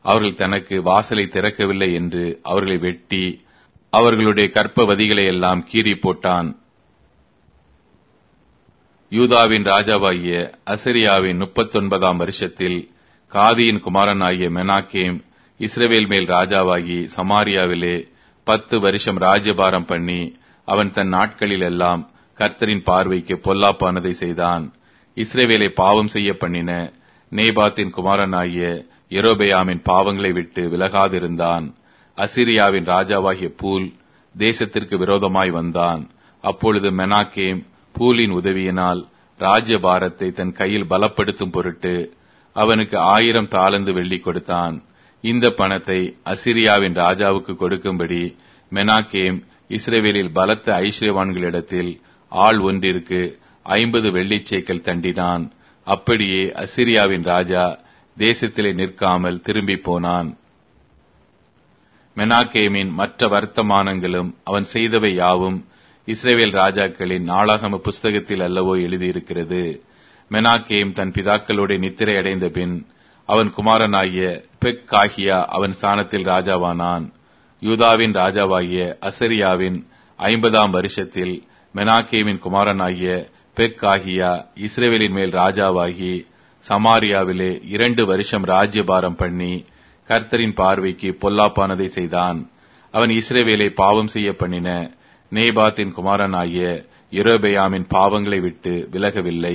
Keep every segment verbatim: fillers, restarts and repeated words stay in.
அவர்கள் தனக்கு வாசலை திறக்கவில்லை என்று அவர்களை வெட்டி அவர்களுடைய கற்பவதிகளை எல்லாம் கீறி போட்டான். யூதாவின் ராஜாவாகிய அசரியாவின் முப்பத்தொன்பதாம் வருஷத்தில் காதியின் குமாரனாகிய மெனாக்கேம் இஸ்ரவேல் மேல் ராஜாவாகி சமாரியாவிலே பத்து வருஷம் ராஜ்யபாரம் பண்ணி அவன் தன் நாட்களில் எல்லாம் கர்த்தரின் பார்வைக்கு பொல்லாப்பானதை செய்தான். இஸ்ரவேலை பாவம் செய்ய பண்ணின நேபாத்தின் குமாரனாகிய யெரொபெயாமின் பாவங்களை விட்டு விலகாதிருந்தான். அசிரியாவின் ராஜாவாகிய பூல் தேசத்திற்கு விரோதமாய் வந்தான். அப்பொழுது மெனாக்கேம் பூலின் உதவியினால் ராஜ்யபாரத்தை தன் கையில் பலப்படுத்தும் பொருட்டு அவனுக்கு ஆயிரம் தாலந்து வெள்ளி கொடுத்தான். இந்த பணத்தை அசிரியாவின் ராஜாவுக்கு கொடுக்கும்படி மெனாக்கேம் இஸ்ரவேலில் பலத்த ஐஸ்வர்யவான்களிடத்தில் ஆள் ஒன்றிற்கு ஐம்பது வெள்ளிச்சேக்கல் தண்டினான். அப்படியே அசிரியாவின் ராஜா தேசத்திலே நிற்காமல் திரும்பி போனான். மெனாக்கேமின் மற்ற வர்த்தமானங்களும் அவன் செய்தவை யாவும் இஸ்ரவேல் ராஜாக்களின் நாளாகம புஸ்தகத்தில் அல்லவோ எழுதியிருக்கிறது. மெனாக்கேம் தன் பிதாக்களோட நித்திரை அடைந்த பின் அவன் குமாரனாகிய பெக்காகியா அவன் ஸ்தானத்தில் ராஜாவானான். யூதாவின் ராஜாவாகிய அசரியாவின் ஐம்பதாம் வருஷத்தில் மெனாக்கேமின் குமாரனாகிய பெக்காகியா இஸ்ரவேலின் மேல் ராஜாவாகி சமாரியாவிலே இரண்டு வருஷம் ராஜ்யபாரம் பண்ணி கர்த்தரின் பார்வைக்கு பொல்லாப்பானதை செய்தான். அவன் இஸ்ரவேலை பாவம் செய்ய பண்ணின நேபாத்தின் குமாரனாகிய யெரொபெயாமின் பாவங்களை விட்டு விலகவில்லை.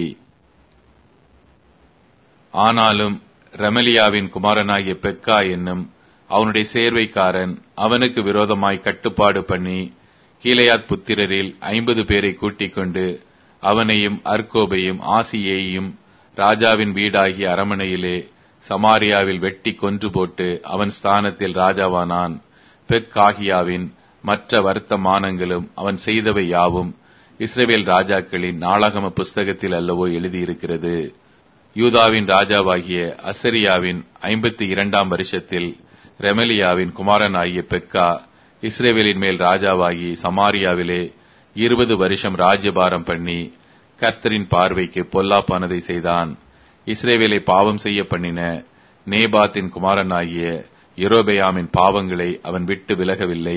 ஆனாலும் ரெமலியாவின் குமாரனாகிய பெக்கா என்னும் அவனுடைய சேர்வைக்காரன் அவனுக்கு விரோதமாய் கட்டுப்பாடு பண்ணி கீலேயாத் புத்திரரில் ஐம்பது பேரை கூட்டிக் கொண்டு அவனையும் அர்கோபையும் ஆசியையும் ராஜாவின் வீடாகிய அரமனையிலே சமாரியாவில் வெட்டி கொன்று போட்டு அவன் ஸ்தானத்தில் ராஜாவானான். பெக்காகியாவின் மற்ற வர்த்தமானங்களும் அவன் செய்தவை யாவும் இஸ்ரவேல் ராஜாக்களின் நாளாகம புஸ்தகத்தில் அல்லவோ எழுதியிருக்கிறது. யூதாவின் ராஜாவாகிய அசரியாவின் ஐம்பத்தி இரண்டாம் வருஷத்தில் ரெமலியாவின் குமாரனாகிய பெக்கா இஸ்ரவேலின் மேல் ராஜாவாகி சமாரியாவிலே இருபது வருஷம் ராஜ்யபாரம் பண்ணி கர்த்தரின் பார்வைக்கு பொல்லாப்பானதை செய்தான். இஸ்ரவேலை பாவம் செய்ய பண்ணின நேபாத்தின் குமாரனாகிய யெரொபெயாமின் பாவங்களை அவன் விட்டு விலகவில்லை.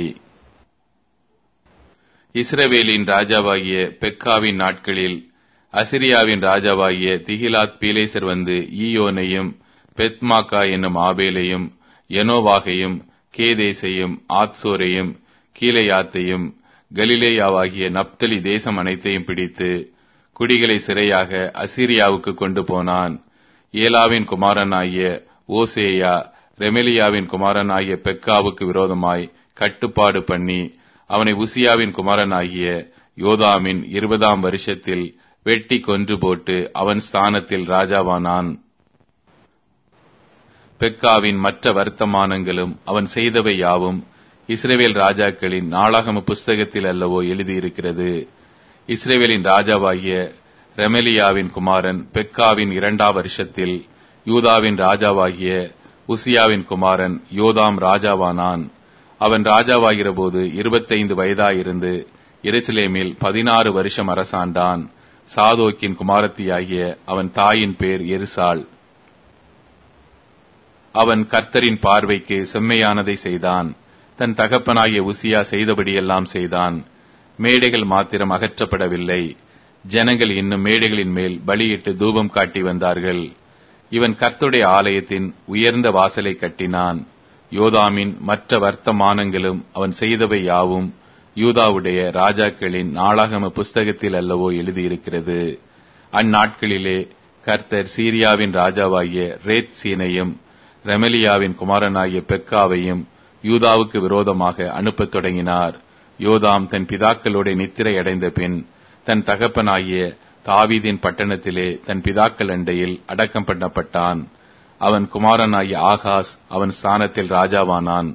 இஸ்ரவேலின் ராஜாவாகிய பெக்காவின் நாட்களில் அசிரியாவின் ராஜாவாகிய திகிலாத் பீலேசர் வந்து ஈயோனையும் பெத்மாக்கா என்னும் ஆபேலையும் யெனோவாகையும் கேதேசையும் ஆத்சோரையும் கீலேயாத்தையும் கலிலேயாவாகிய நப்தலி தேசம் அனைத்தையும் பிடித்து குடிகளை சிறையாக அசீரியாவுக்கு கொண்டு போனான். ஏலாவின் குமாரனாகிய ஓசேயா ரெமலியாவின் குமாரனாகிய பெக்காவுக்கு விரோதமாய் கட்டுப்பாடு பண்ணி அவனை உசியாவின் குமாரனாகிய யோதாமின் இருபதாம் வருஷத்தில் வெட்டி கொன்று போட்டு அவன் ஸ்தானத்தில் ராஜாவானான். பெக்காவின் மற்ற வர்த்தமானங்களும் அவன் செய்தவை யாவும் இஸ்ரவேல் ராஜாக்களின் நாளாகம புஸ்தகத்தில் அல்லவோ எழுதியிருக்கிறது. இஸ்ரவேலின் ராஜாவாகிய ரெமலியாவின் குமாரன் பெக்காவின் இரண்டாம் வருஷத்தில் யூதாவின் ராஜாவாகிய உசியாவின் குமாரன் யோதாம் ராஜாவானான். அவன் ராஜாவாகிற போது இருபத்தைந்து வயதாயிருந்து எருசலேமில் பதினாறு வருஷம் அரசாண்டான். சாதோக்கின் குமாரத்தியாகிய அவன் தாயின் பேர் எருசாள். அவன் கர்த்தரின் பார்வைக்கு செம்மையானதை செய்தான். தன் தகப்பனாகிய உசியா செய்தபடியெல்லாம் செய்தான். மேடைகள் மாத்திரம் அகற்றப்படவில்லை. ஜனங்கள் இன்னும் மேடைகளின் மேல் பலியிட்டு தூபம் காட்டி வந்தார்கள். இவன் கர்த்தருடைய ஆலயத்தின் உயர்ந்த வாசலை கட்டினான். யோதாமின் மற்ற வர்த்தமானங்களும் அவன் செய்தவை யாவும் யூதாவுடைய ராஜாக்களின் நாளாகம புஸ்தகத்தில் அல்லவோ எழுதியிருக்கிறது. அந்நாட்களிலே கர்த்தர் சீரியாவின் ராஜாவாகிய ரேத்சீனையும் ரெமலியாவின் குமாரனாகிய பெக்காவையும் யூதாவுக்கு விரோதமாக அனுப்பத் தொடங்கினார். யோதாம் தன் பிதாக்களோட நித்திரை அடைந்த பின் தன் தகப்பனாகிய தாவீதின் பட்டணத்திலே தன் பிதாக்கள் அண்டையில் அடக்கம் பண்ணப்பட்டான். அவன் குமாரனாகிய ஆகாஸ் அவன் ஸ்தானத்தில் ராஜாவானான்.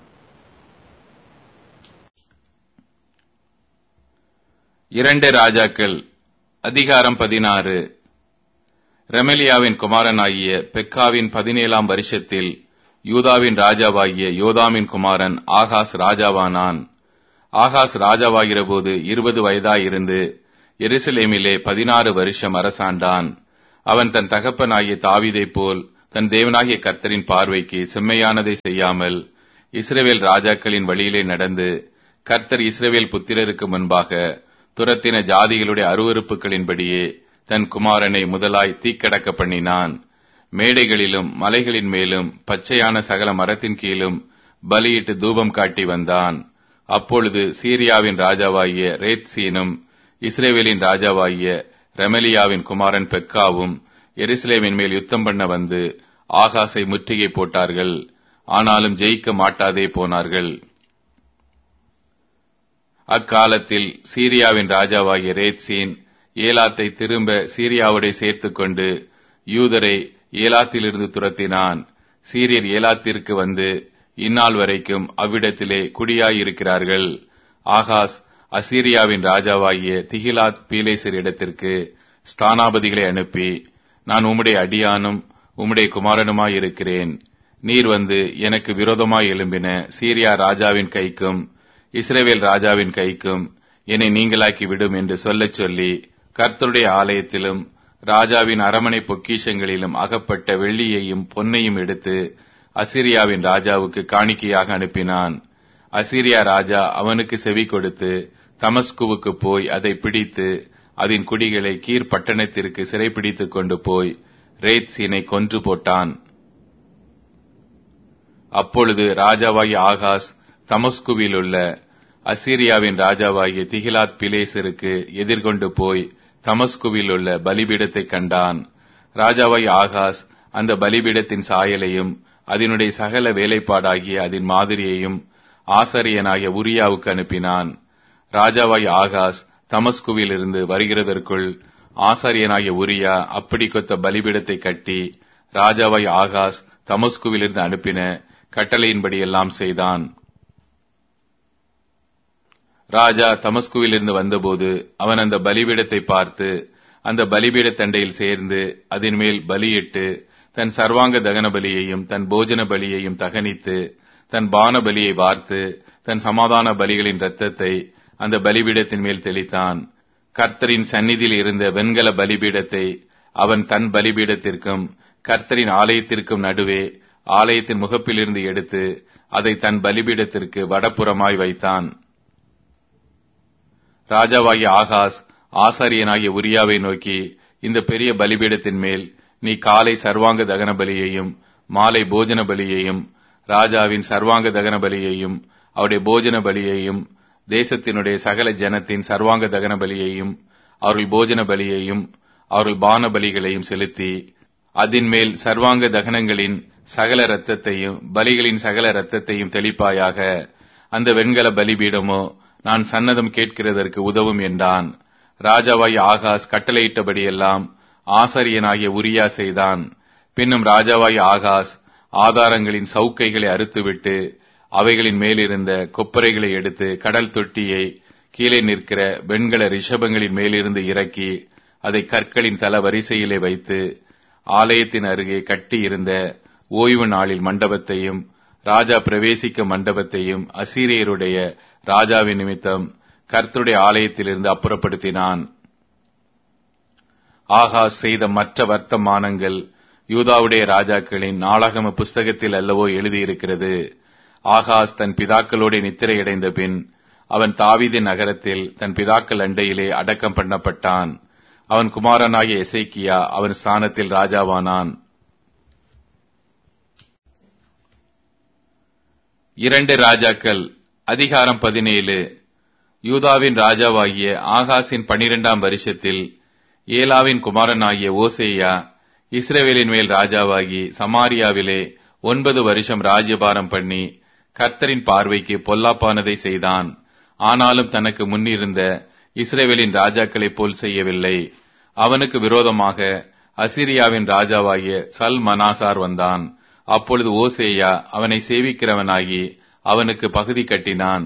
இரண்டு ராஜாக்கள் அதிகாரம் பதினாறு. ரெமலியாவின் குமாரனாகிய பெக்காவின் பதினேழாம் வருஷத்தில் யூதாவின் ராஜாவாகிய யோதாமின் குமாரன் ஆகாஸ் ராஜாவானான். ஆகாஸ் ராஜாவாகிற போது இருபது வயதாயிருந்து எருசலேமிலே பதினாறு வருஷம் அரசாண்டான். அவன் தன் தகப்பனாகிய தாவீதைப் போல் தன் தேவனாகிய கர்த்தரின் பார்வைக்கு செம்மையானதை செய்யாமல் இஸ்ரவேல் ராஜாக்களின் வழியிலே நடந்து கர்த்தர் இஸ்ரவேல் புத்திரருக்கு முன்பாக துரத்தின ஜாதிகளுடைய அருவருப்புகளின்படியே தன் குமாரனை முதலாய் தீக்கடக்க பண்ணினான். மேடைகளிலும் மலைகளின் மேலும் பச்சையான சகல மரத்தின் கீழும் பலியிட்டு தூபம் காட்டி வந்தான். அப்பொழுது சீரியாவின் ராஜாவாகிய ரேத்சீனும் இஸ்ரேவேலின் ராஜாவாகிய ரெமலியாவின் குமாரன் பெக்காவும் எருசலேமின் மேல் யுத்தம் பண்ண வந்து ஆகாசை முற்றுகை போட்டார்கள். ஆனாலும் ஜெயிக்க மாட்டாதே போனார்கள். அக்காலத்தில் சீரியாவின் ராஜாவாகிய ரேத்சீன் ஏலாத்தை திரும்ப சீரியாவோட சேர்த்துக் கொண்டு யூதரை ஏலாத்திலிருந்து துரத்தினான். சீரியர் ஏலாத்திற்கு வந்து இந்நாள் வரைக்கும் அவ்விடத்திலே குடியாயிருக்கிறார்கள். ஆகாஸ் அசீரியாவின் ராஜாவாகிய திகிலாத் பீலேசர் இடத்திற்கு ஸ்தானாபதிகளை அனுப்பி, நான் உம்முடைய அடியானும் உம்முடைய குமாரனுமாயிருக்கிறேன். நீர் வந்து எனக்கு விரோதமாய் எழும்பின சீரியா ராஜாவின் கைக்கும் இஸ்ரவேல் ராஜாவின் கைக்கும் என்னை நீங்களாக்கி விடும் என்று சொல்லச் சொல்லி கர்த்தருடைய ஆலயத்திலும் ராஜாவின் அரமனை பொக்கிஷங்களிலும் அகப்பட்ட வெள்ளியையும் பொன்னையும் எடுத்து அசீரியாவின் ராஜாவுக்கு காணிக்கையாக அனுப்பினான். அசீரியா ராஜா அவனுக்கு செவி கொடுத்து தமஸ்குவுக்கு போய் அதை பிடித்து அதன் குடிகளை கீர் பட்டணத்திற்கு சிறைப்பிடித்துக் கொண்டு போய் ரேத்சீனை கொன்று போட்டான். அப்பொழுது ராஜாவாகிய ஆகாஸ் தமஸ்குவில் உள்ள அசீரியாவின் ராஜாவாகிய திகிலாத் பிலேசருக்கு எதிர்கொண்டு போய் தமஸ்குவில் உள்ள பலிபீடத்தை கண்டான். ராஜாவாகிய ஆகாஸ் அந்த பலிபீடத்தின் சாயலையும் அதனுடைய சகல வேலைப்பாடாகிய அதன் மாதிரியையும் ஆசாரியனாகிய உரியாவுக்கு அனுப்பினான். ராஜாவாகிய ஆகாஸ் தமஸ்குவில் இருந்து வருகிறதற்குள் ஆசாரியனாகிய உரியா அப்படி கொத்த பலிபீடத்தை கட்டி ராஜாவாகிய ஆகாஸ் தமஸ்குவிலிருந்து அனுப்பின கட்டளையின்படி எல்லாம் செய்தான். ராஜா தமஸ்குவிலிருந்து வந்தபோது அவன் அந்த பலிபீடத்தை பார்த்து அந்த பலிபீட தண்டையில் சேர்ந்து அதன் மேல் பலியிட்டு தன் சர்வாங்க தகன பலியையும் தன் போஜன பலியையும் தகனித்து தன் பான பலியை வார்த்து தன் சமாதான பலிகளின் இரத்தத்தை அந்த பலிபீடத்தின் மேல் தெளித்தான். கர்த்தரின் சந்நிதியில் இருந்த வெண்கல பலிபீடத்தை அவன் தன் பலிபீடத்திற்கும் கர்த்தரின் ஆலயத்திற்கும் நடுவே ஆலயத்தின் முகப்பிலிருந்து எடுத்து அதை தன் பலிபீடத்திற்கு வடபுறமாய் வைத்தான். ராஜாவாகிய ஆகாஸ் ஆசாரியனாகிய உரியாவை நோக்கி, இந்த பெரிய பலிபீடத்தின் மேல் நீ காலை சர்வாங்க தகன பலியையும் மாலை போஜன பலியையும் ராஜாவின் சர்வாங்க தகன பலியையும் அவருடைய போஜன பலியையும் தேசத்தினுடைய சகல ஜனத்தின் சர்வாங்க தகன பலியையும் அவர்கள் போஜன பலியையும் அவர்கள் பான பலிகளையும் செலுத்தி அதன் மேல் சர்வாங்க தகனங்களின் சகல இரத்தத்தையும் பலிகளின் சகல இரத்தத்தையும் தெளிப்பாயாக. அந்த வெண்கல பலிபீடமோ நான் சன்னதம் கேட்கிறதற்கு உதவும் என்றான். ராஜாவாகிய ஆகாஸ் கட்டளையிட்டபடியெல்லாம் ஆசாரியனாகிய உரியா செய்தான். பின்னும் ராஜாவாகிய ஆகாஸ் ஆதாரங்களின் சவுக்கைகளை அறுத்துவிட்டு அவைகளின் மேலிருந்த கொப்பரைகளை எடுத்து கடல் தொட்டியை கீழே நிற்கிற வெண்கல ரிஷபங்களின் மேலிருந்து இறக்கி அதை கற்களின் தல வரிசையிலே வைத்து ஆலயத்தின் அருகே கட்டி இருந்த ஓய்வு நாளில் மண்டபத்தையும் ராஜா பிரவேசிக்க மண்டபத்தையும் அசீரியருடைய ராஜாவின் நிமித்தம் கர்த்தருடைய ஆலயத்திலிருந்து அப்புறப்படுத்தினான். ஆகாஸ் செய்த மற்ற வர்த்தமானங்கள் யூதாவுடைய ராஜாக்களின் நாளாகம புஸ்தகத்தில் அல்லவோ எழுதியிருக்கிறது. ஆகாஸ் தன் பிதாக்களோடு நித்திரையடைந்த பின் அவன் தாவீதின் நகரத்தில் தன் பிதாக்கள் அண்டையிலே அடக்கம் பண்ணப்பட்டான். அவன் குமாரனாகிய எசேக்கியா அவன் ஸ்தானத்தில் ராஜாவானான். இரண்டு ராஜாக்கள் அதிகாரம் பதினேழு. யூதாவின் ராஜாவாகிய ஆகாசின் பனிரெண்டாம் வருஷத்தில் ஏலாவின் குமாரனாகிய ஓசேயா இஸ்ரவேலின் மேல் ராஜாவாகி சமாரியாவிலே ஒன்பது வருஷம் ராஜ்யபாரம் பண்ணி கர்த்தரின் பார்வைக்கு பொல்லாப்பானதை செய்தான். ஆனாலும் தனக்கு முன்னிருந்த இஸ்ரவேலின் ராஜாக்களைப் போல் செய்யவில்லை. அவனுக்கு விரோதமாக அசீரியாவின் ராஜாவாகிய சல் மனாசார் வந்தான். அப்பொழுது ஓசேயா அவனை சேவிக்கிறவனாகி அவனுக்கு பகுதி கட்டினான்.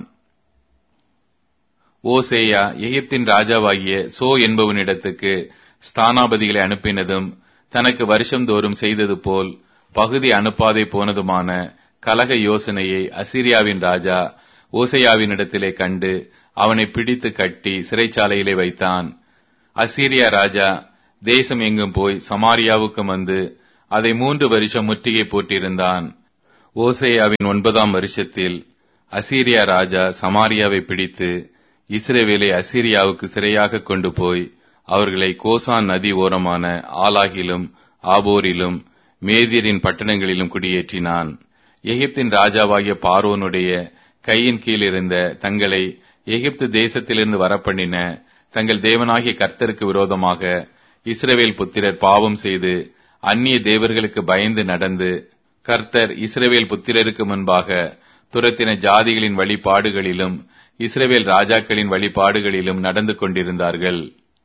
ஓசேயா எகிப்தின் ராஜாவாகிய சோ என்பவனிடத்துக்கு ஸ்தானாபதிகளை அனுப்பினதும் தனக்கு வருஷந்தோறும் செய்தது போல் பகுதி அனுப்பாதே போனதுமான கலக யோசனையை அசீரியாவின் ராஜா ஓசேயாவினிடத்திலே கண்டு அவனை பிடித்து கட்டி சிறைச்சாலையிலே வைத்தான். அசீரியா ராஜா தேசம் எங்கும் போய் சமாரியாவுக்கு வந்து அதை மூன்று வருஷம் முற்றுகை போட்டிருந்தான். ஓசேயாவின் ஒன்பதாம் வருஷத்தில் அசீரியா ராஜா சமாரியாவை பிடித்து இஸ்ரவேலை அசீரியாவுக்கு சிறையாக கொண்டு போய் அவர்களை கோசான் நதி ஓரமான ஆலாகிலும் ஆபோரிலும் மேதியரின் பட்டணங்களிலும் குடியேற்றினான். எகிப்தின் ராஜாவாகிய பார்வோனுடைய கையின் கீழ் இருந்த தங்களை எகிப்து தேசத்திலிருந்து வரப்பண்ணின தங்கள் தேவனாகிய கர்த்தருக்கு விரோதமாக இஸ்ரவேல் புத்திரர் பாவம் செய்து அந்நிய தேவர்களுக்கு பயந்து நடந்து கர்த்தர் இஸ்ரவேல் புத்திரருக்கு முன்பாக துரத்தின ஜாதிகளின் வழிபாடுகளிலும் இஸ்ரவேல் ராஜாக்களின் வழிபாடுகளிலும் நடந்து கொண்டிருந்தார்கள்.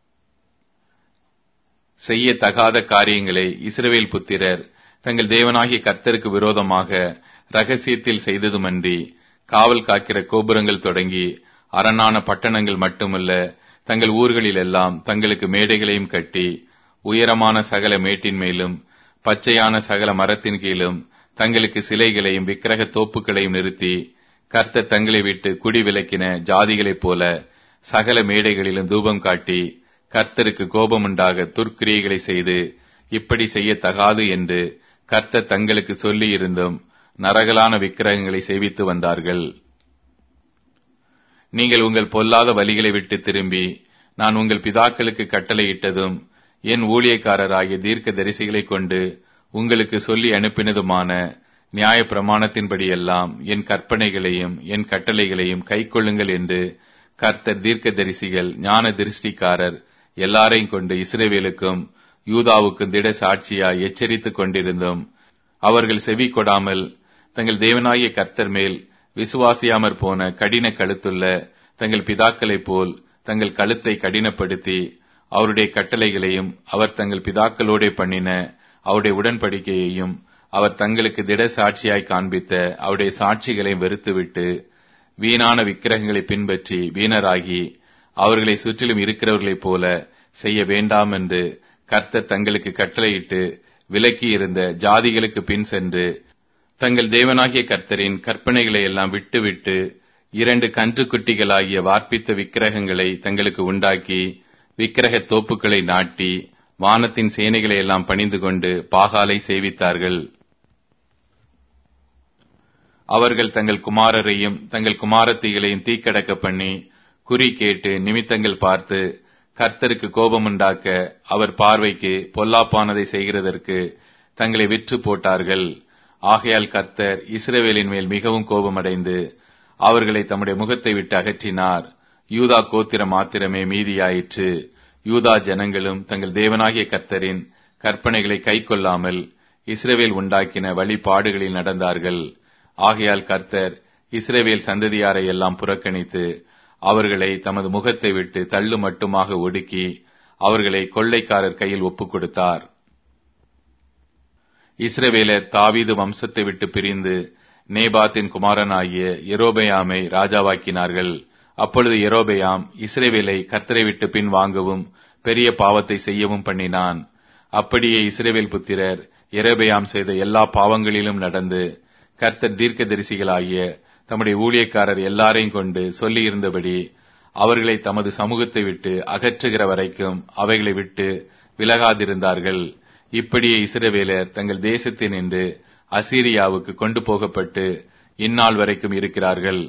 செய்ய தகாத காரியங்களை இஸ்ரவேல் புத்திரர் தங்கள் தேவனாகிய கர்த்தருக்கு விரோதமாக இரகசியத்தில் செய்ததுமன்றி காவல் காக்கிற கோபுரங்கள் தொடங்கி அரணான பட்டணங்கள் மட்டுமல்ல, தங்கள் ஊர்களிலெல்லாம் தங்களுக்கு மேடைகளையும் கட்டி உயரமான சகல மேட்டின் மேலும் பச்சையான சகல மரத்தின் கீழும் தங்களுக்கு சிலைகளையும் விக்கிரக தோப்புகளையும் நிறுத்தி கர்த்தர் தங்களை விட்டு குடி விலக்கின ஜாதிகளைப் போல சகல மேடைகளிலும் தூபம் காட்டி கர்த்தருக்கு கோபமுண்டாக துர்க்கிரியைகளை செய்து இப்படி செய்யத்தகாது என்று கர்த்தர் தங்களுக்கு சொல்லி இருந்தும் நரகலான விக்கிரகங்களை சேவித்து வந்தார்கள். நீங்கள் உங்கள் பொல்லாத வழிகளை விட்டு திரும்பி நான் உங்கள் பிதாக்களுக்கு கட்டளையிட்டதும் என் ஊழியக்காரராகிய தீர்க்க தரிசிகளை கொண்டு உங்களுக்கு சொல்லி அனுப்பினதுமான நியாய பிரமாணத்தின்படியெல்லாம் என் கற்பனைகளையும் என் கட்டளைகளையும் கைக்கொள்ளுங்கள் என்று கர்த்தர் தீர்க்க தரிசிகள் ஞான திருஷ்டிக்காரர் எல்லாரையும் கொண்டு இஸ்ரவேலுக்கும் யூதாவுக்கும் திட சாட்சியாய் எச்சரித்துக் கொண்டிருந்தும் அவர்கள் செவி கொடாமல் தங்கள் தேவனாகிய கர்த்தர் மேல் விசுவாசியாமற் போன கடின கழுத்துள்ள தங்கள் பிதாக்களைப் போல் தங்கள் கழுத்தை கடினப்படுத்தி அவருடைய கட்டளைகளையும் அவர் தங்கள் பிதாக்களோடே பண்ணின அவருடைய உடன்படிக்கையையும் அவர் தங்களுக்கு திட சாட்சியாய் காண்பித்த அவருடைய சாட்சிகளையும் வெறுத்துவிட்டு வீணான விக்கிரகங்களை பின்பற்றி வீணராகி அவர்களை சுற்றிலும் இருக்கிறவர்களைப் போல செய்ய வேண்டாம் என்று கர்த்தர் தங்களுக்கு கட்டளையிட்டு விலக்கி இருந்த ஜாதிகளுக்கு பின் சென்று தங்கள் தேவனாகிய கர்த்தரின் கற்பனைகளை எல்லாம் விட்டுவிட்டு இரண்டு கன்றுக்குட்டிகளாகிய வார்ப்பித்த விக்கிரகங்களை தங்களுக்கு உண்டாக்கி விக்கிரக தோப்புக்களை நாட்டி வானத்தின் சேனைகளை எல்லாம் பணிந்து கொண்டு பாகாலை சேவித்தார்கள். அவர்கள் தங்கள் குமாரரையும் தங்கள் குமாரத்திகளையும் தீக்கடக்க பண்ணி குறி கேட்டு நிமித்தங்கள் பார்த்து கர்த்தருக்கு கோபமுண்டாக்க அவர் பார்வைக்கு பொல்லாப்பானதை செய்கிறதற்கு தங்களை விற்று போட்டார்கள். ஆகையால் கர்த்தர் இஸ்ரவேலின் மேல் மிகவும் கோபமடைந்து அவர்களை தம்முடைய முகத்தை விட்டு அகற்றினார். யூதா கோத்திரம் மாத்திரமே மீதியாயிற்று. யூதா ஜனங்களும் தங்கள் தேவனாகிய கர்த்தரின் கற்பனைகளை கைக்கொள்ளாமல் இஸ்ரவேல் உண்டாக்கின வழிபாடுகளில் நடந்தார்கள். ஆகையால் கர்த்தர் இஸ்ரவேல் சந்ததியாரை எல்லாம் புறக்கணித்து அவர்களை தமது முகத்தை விட்டு தள்ளு மட்டுமாக ஒடுக்கி அவர்களை கொள்ளைக்காரர் கையில் ஒப்புக் கொடுத்தார். இஸ்ரவேலர் தாவீது வம்சத்தை விட்டு பிரிந்து நேபாத்தின் குமாரனாகிய யெரொபெயாமை ராஜாவாக்கினார்கள். அப்பொழுது யெரொபெயாம் இஸ்ரவேலை கர்த்தரை விட்டு பின் வாங்கவும் பெரிய பாவத்தை செய்யவும் பண்ணினான். அப்படியே இஸ்ரவேல் புத்திரர் யெரொபெயாம் செய்த எல்லா பாவங்களிலும் நடந்து கர்த்தர் தீர்க்கதரிசிகளாகிய தம்முடைய ஊழியக்காரர் எல்லாரையும் கொண்டு சொல்லியிருந்தபடி அவர்களை தமது சமூகத்தை விட்டு அகற்றுகிற வரைக்கும் அவைகளை விட்டு விலகாதிருந்தார்கள். இப்படியே இஸ்ரவேலர் தங்கள் தேசத்தினின்று அசீரியாவுக்கு கொண்டு போகப்பட்டு இந்நாள் வரைக்கும் இருக்கிறார்கள்.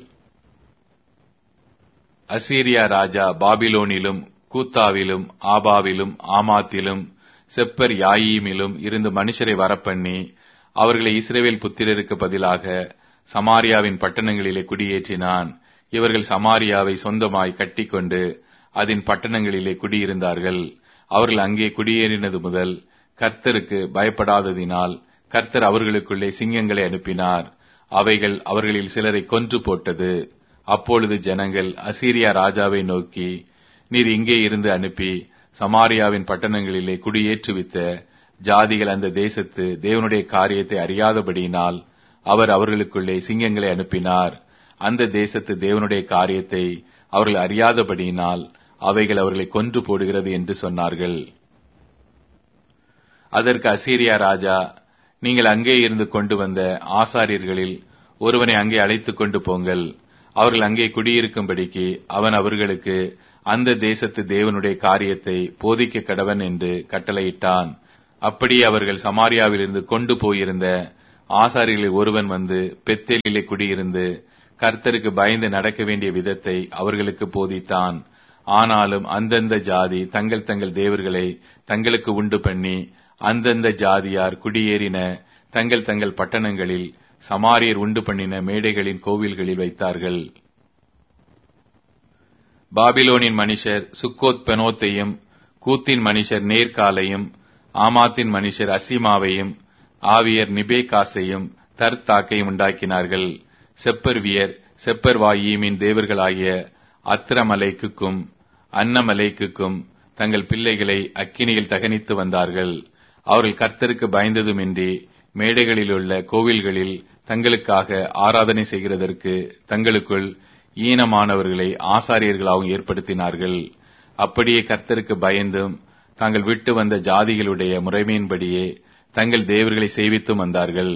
அசீரியா ராஜா பாபிலோனிலும் கூத்தாவிலும் ஆபாவிலும் ஆமாத்திலும் செப்பர் யாயீமிலும் இருந்து மனுஷரை வரப்பண்ணி அவர்களை இஸ்ரவேல் புத்திரருக்கு பதிலாக சமாரியாவின் பட்டணங்களிலே குடியேற்றினான். இவர்கள் சமாரியாவை சொந்தமாய் கட்டிக்கொண்டு அதன் பட்டணங்களிலே குடியிருந்தார்கள். அவர்கள் அங்கே குடியேறினது முதல் கர்த்தருக்கு பயப்படாததினால் கர்த்தர் அவர்களுக்குள்ளே சிங்கங்களை அனுப்பினார். அவைகள் அவர்களில் சிலரை கொன்று போட்டது. அப்பொழுது ஜனங்கள் அசீரியா ராஜாவை நோக்கி, நீர் இங்கே இருந்து அனுப்பி சமாரியாவின் பட்டணங்களிலே குடியேற்றுவித்த ஜாதிகள் அந்த தேசத்து தேவனுடைய காரியத்தை அறியாதபடியினால் அவர் அவர்களுக்குள்ளே சிங்கங்களை அனுப்பினார். அந்த தேசத்து தேவனுடைய காரியத்தை அவர்கள் அறியாதபடியினால் அவைகள் அவர்களை கொன்று போடுகிறது என்று சொன்னார்கள். அதற்கு அசீரியா ராஜா, நீங்கள் அங்கே இருந்து கொண்டு வந்த ஆசாரியர்களில் ஒருவனை அங்கே அழைத்துக் கொண்டு போங்கள். அவர்கள் அங்கே குடியிருக்கும்படிக்கு அவன் அவர்களுக்கு அந்த தேசத்து தேவனுடைய காரியத்தை போதிக்க கடவன் என்று கட்டளையிட்டான். அப்படியே அவர்கள் சமாரியாவிலிருந்து கொண்டு போயிருந்த ஆசாரியர்களில் ஒருவன் வந்து பெத்தேலிலே குடியிருந்து கர்த்தருக்கு பயந்து நடக்க வேண்டிய விதத்தை அவர்களுக்கு போதித்தான். ஆனாலும் அந்தந்த ஜாதி தங்கள் தங்கள் தேவர்களை தங்களுக்கு உண்டு பண்ணி அந்தந்த ஜாதியார் குடியேறின தங்கள் தங்கள் பட்டணங்களில் சமாரியர் உண்டு பண்ணின மேடைகளின் கோவில்களில் வைத்தார்கள். பாபிலோனின் மனுஷர் சுக்கோத் பெனோத்தையும், கூத்தின் மனுஷர் நேர்காலையும், ஆமாத்தின் மனுஷர் அசிமாவையும், ஆவியர் நிபேகாசையும் தர்த்தாக்கையும் உண்டாக்கினார்கள். செப்பர்வியர் செப்பர்வாயீமின் தேவர்களாகிய அத்ரமலைக்குக்கும் அன்னமலைக்குக்கும் தங்கள் பிள்ளைகளை அக்கினியில் தகனித்து வந்தார்கள். அவர்கள் கர்த்தருக்கு பயந்ததுமின்றி மேடைகளிலுள்ள கோவில்களில் தங்களுக்காக ஆராதனை செய்கிறதற்கு தங்களுக்குள் ஈனமானவர்களை ஆசாரியர்களாகவும் ஏற்படுத்தினார்கள். அப்படியே கர்த்தருக்கு பயந்தும் தாங்கள் விட்டு வந்த ஜாதிகளுடைய முறைமையின்படியே தங்கள் தேவர்களை சேவித்தும் வந்தார்கள்.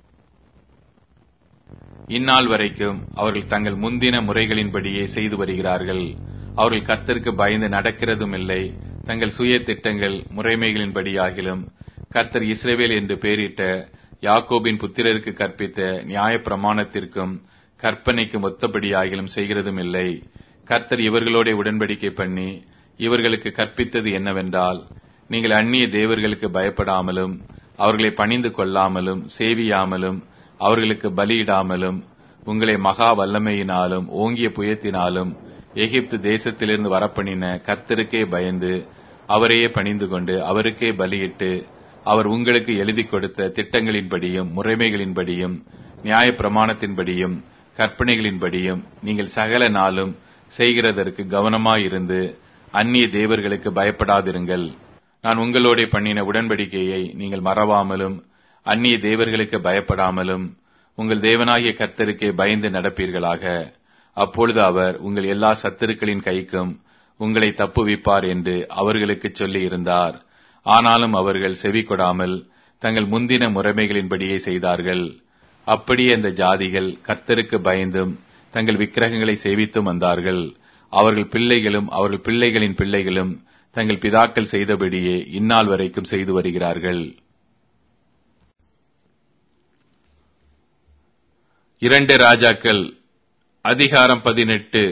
இந்நாள் வரைக்கும் அவர்கள் தங்கள் முந்தின முறைகளின்படியே செய்து வருகிறார்கள். அவர்கள் கர்த்தருக்கு பயந்து நடக்கிறதும் இல்லை. தங்கள் சுய திட்டங்கள் முறைமைகளின்படியாகிலும் கர்த்தர் இஸ்ரவேல் என்று பெயரிட்ட யாக்கோபின் புத்திரருக்கு கற்பித்த நியாய பிரமாணத்திற்கும் கற்பனைக்கும் ஒத்தபடியாகிலும் செய்கிறதும் இல்லை. கர்த்தர் இவர்களோட உடன்படிக்கை பண்ணி இவர்களுக்கு கற்பித்தது என்னவென்றால், நீங்கள் அந்நிய தேவர்களுக்கு பயப்படாமலும் அவர்களை பணிந்து கொள்ளாமலும் சேவியாமலும் அவர்களுக்கு பலியிடாமலும் உங்களை மகா வல்லமையினாலும் ஓங்கிய புயத்தினாலும் எகிப்து தேசத்திலிருந்து வரப்பண்ணின கர்த்தருக்கே பயந்து அவரையே பணிந்து கொண்டு அவருக்கே பலியிட்டு அவர் உங்களுக்கு எழுதி கொடுத்த திட்டங்களின்படியும் முறைமைகளின்படியும் நியாய பிரமாணத்தின்படியும் கற்பனைகளின்படியும் நீங்கள் சகல நாளும் செய்கிறதற்கு கவனமாயிருந்து அந்நிய தேவர்களுக்கு பயப்படாதிருங்கள். நான் உங்களோட பண்ணின உடன்படிக்கையை நீங்கள் மறவாமலும் அந்நிய தேவர்களுக்கு பயப்படாமலும் உங்கள் தேவனாகிய கர்த்தருக்கே பயந்து நடப்பீர்களாக. அப்பொழுது அவர் உங்கள் எல்லா சத்துருக்களின் கைக்கும் உங்களை தப்புவிப்பார் என்று அவர்களுக்கு சொல்லி இருந்தார். ஆனாலும் அவர்கள் செவி கொடாமல் தங்கள் முந்தின முறைமைகளின்படியே செய்தார்கள். அப்படியே அந்த ஜாதிகள் கர்த்தருக்கு பயந்தும் தங்கள் விக்கிரகங்களை சேவித்தும் வந்தார்கள். அவர்கள் பிள்ளைகளும் அவர்கள் பிள்ளைகளின் பிள்ளைகளும் தங்கள் பிதாக்கள் செய்தபடியே இந்நாள் வரைக்கும் செய்து வருகிறார்கள். இரண்டு ராஜாக்கள் அதிகாரம் பதினெட்டு.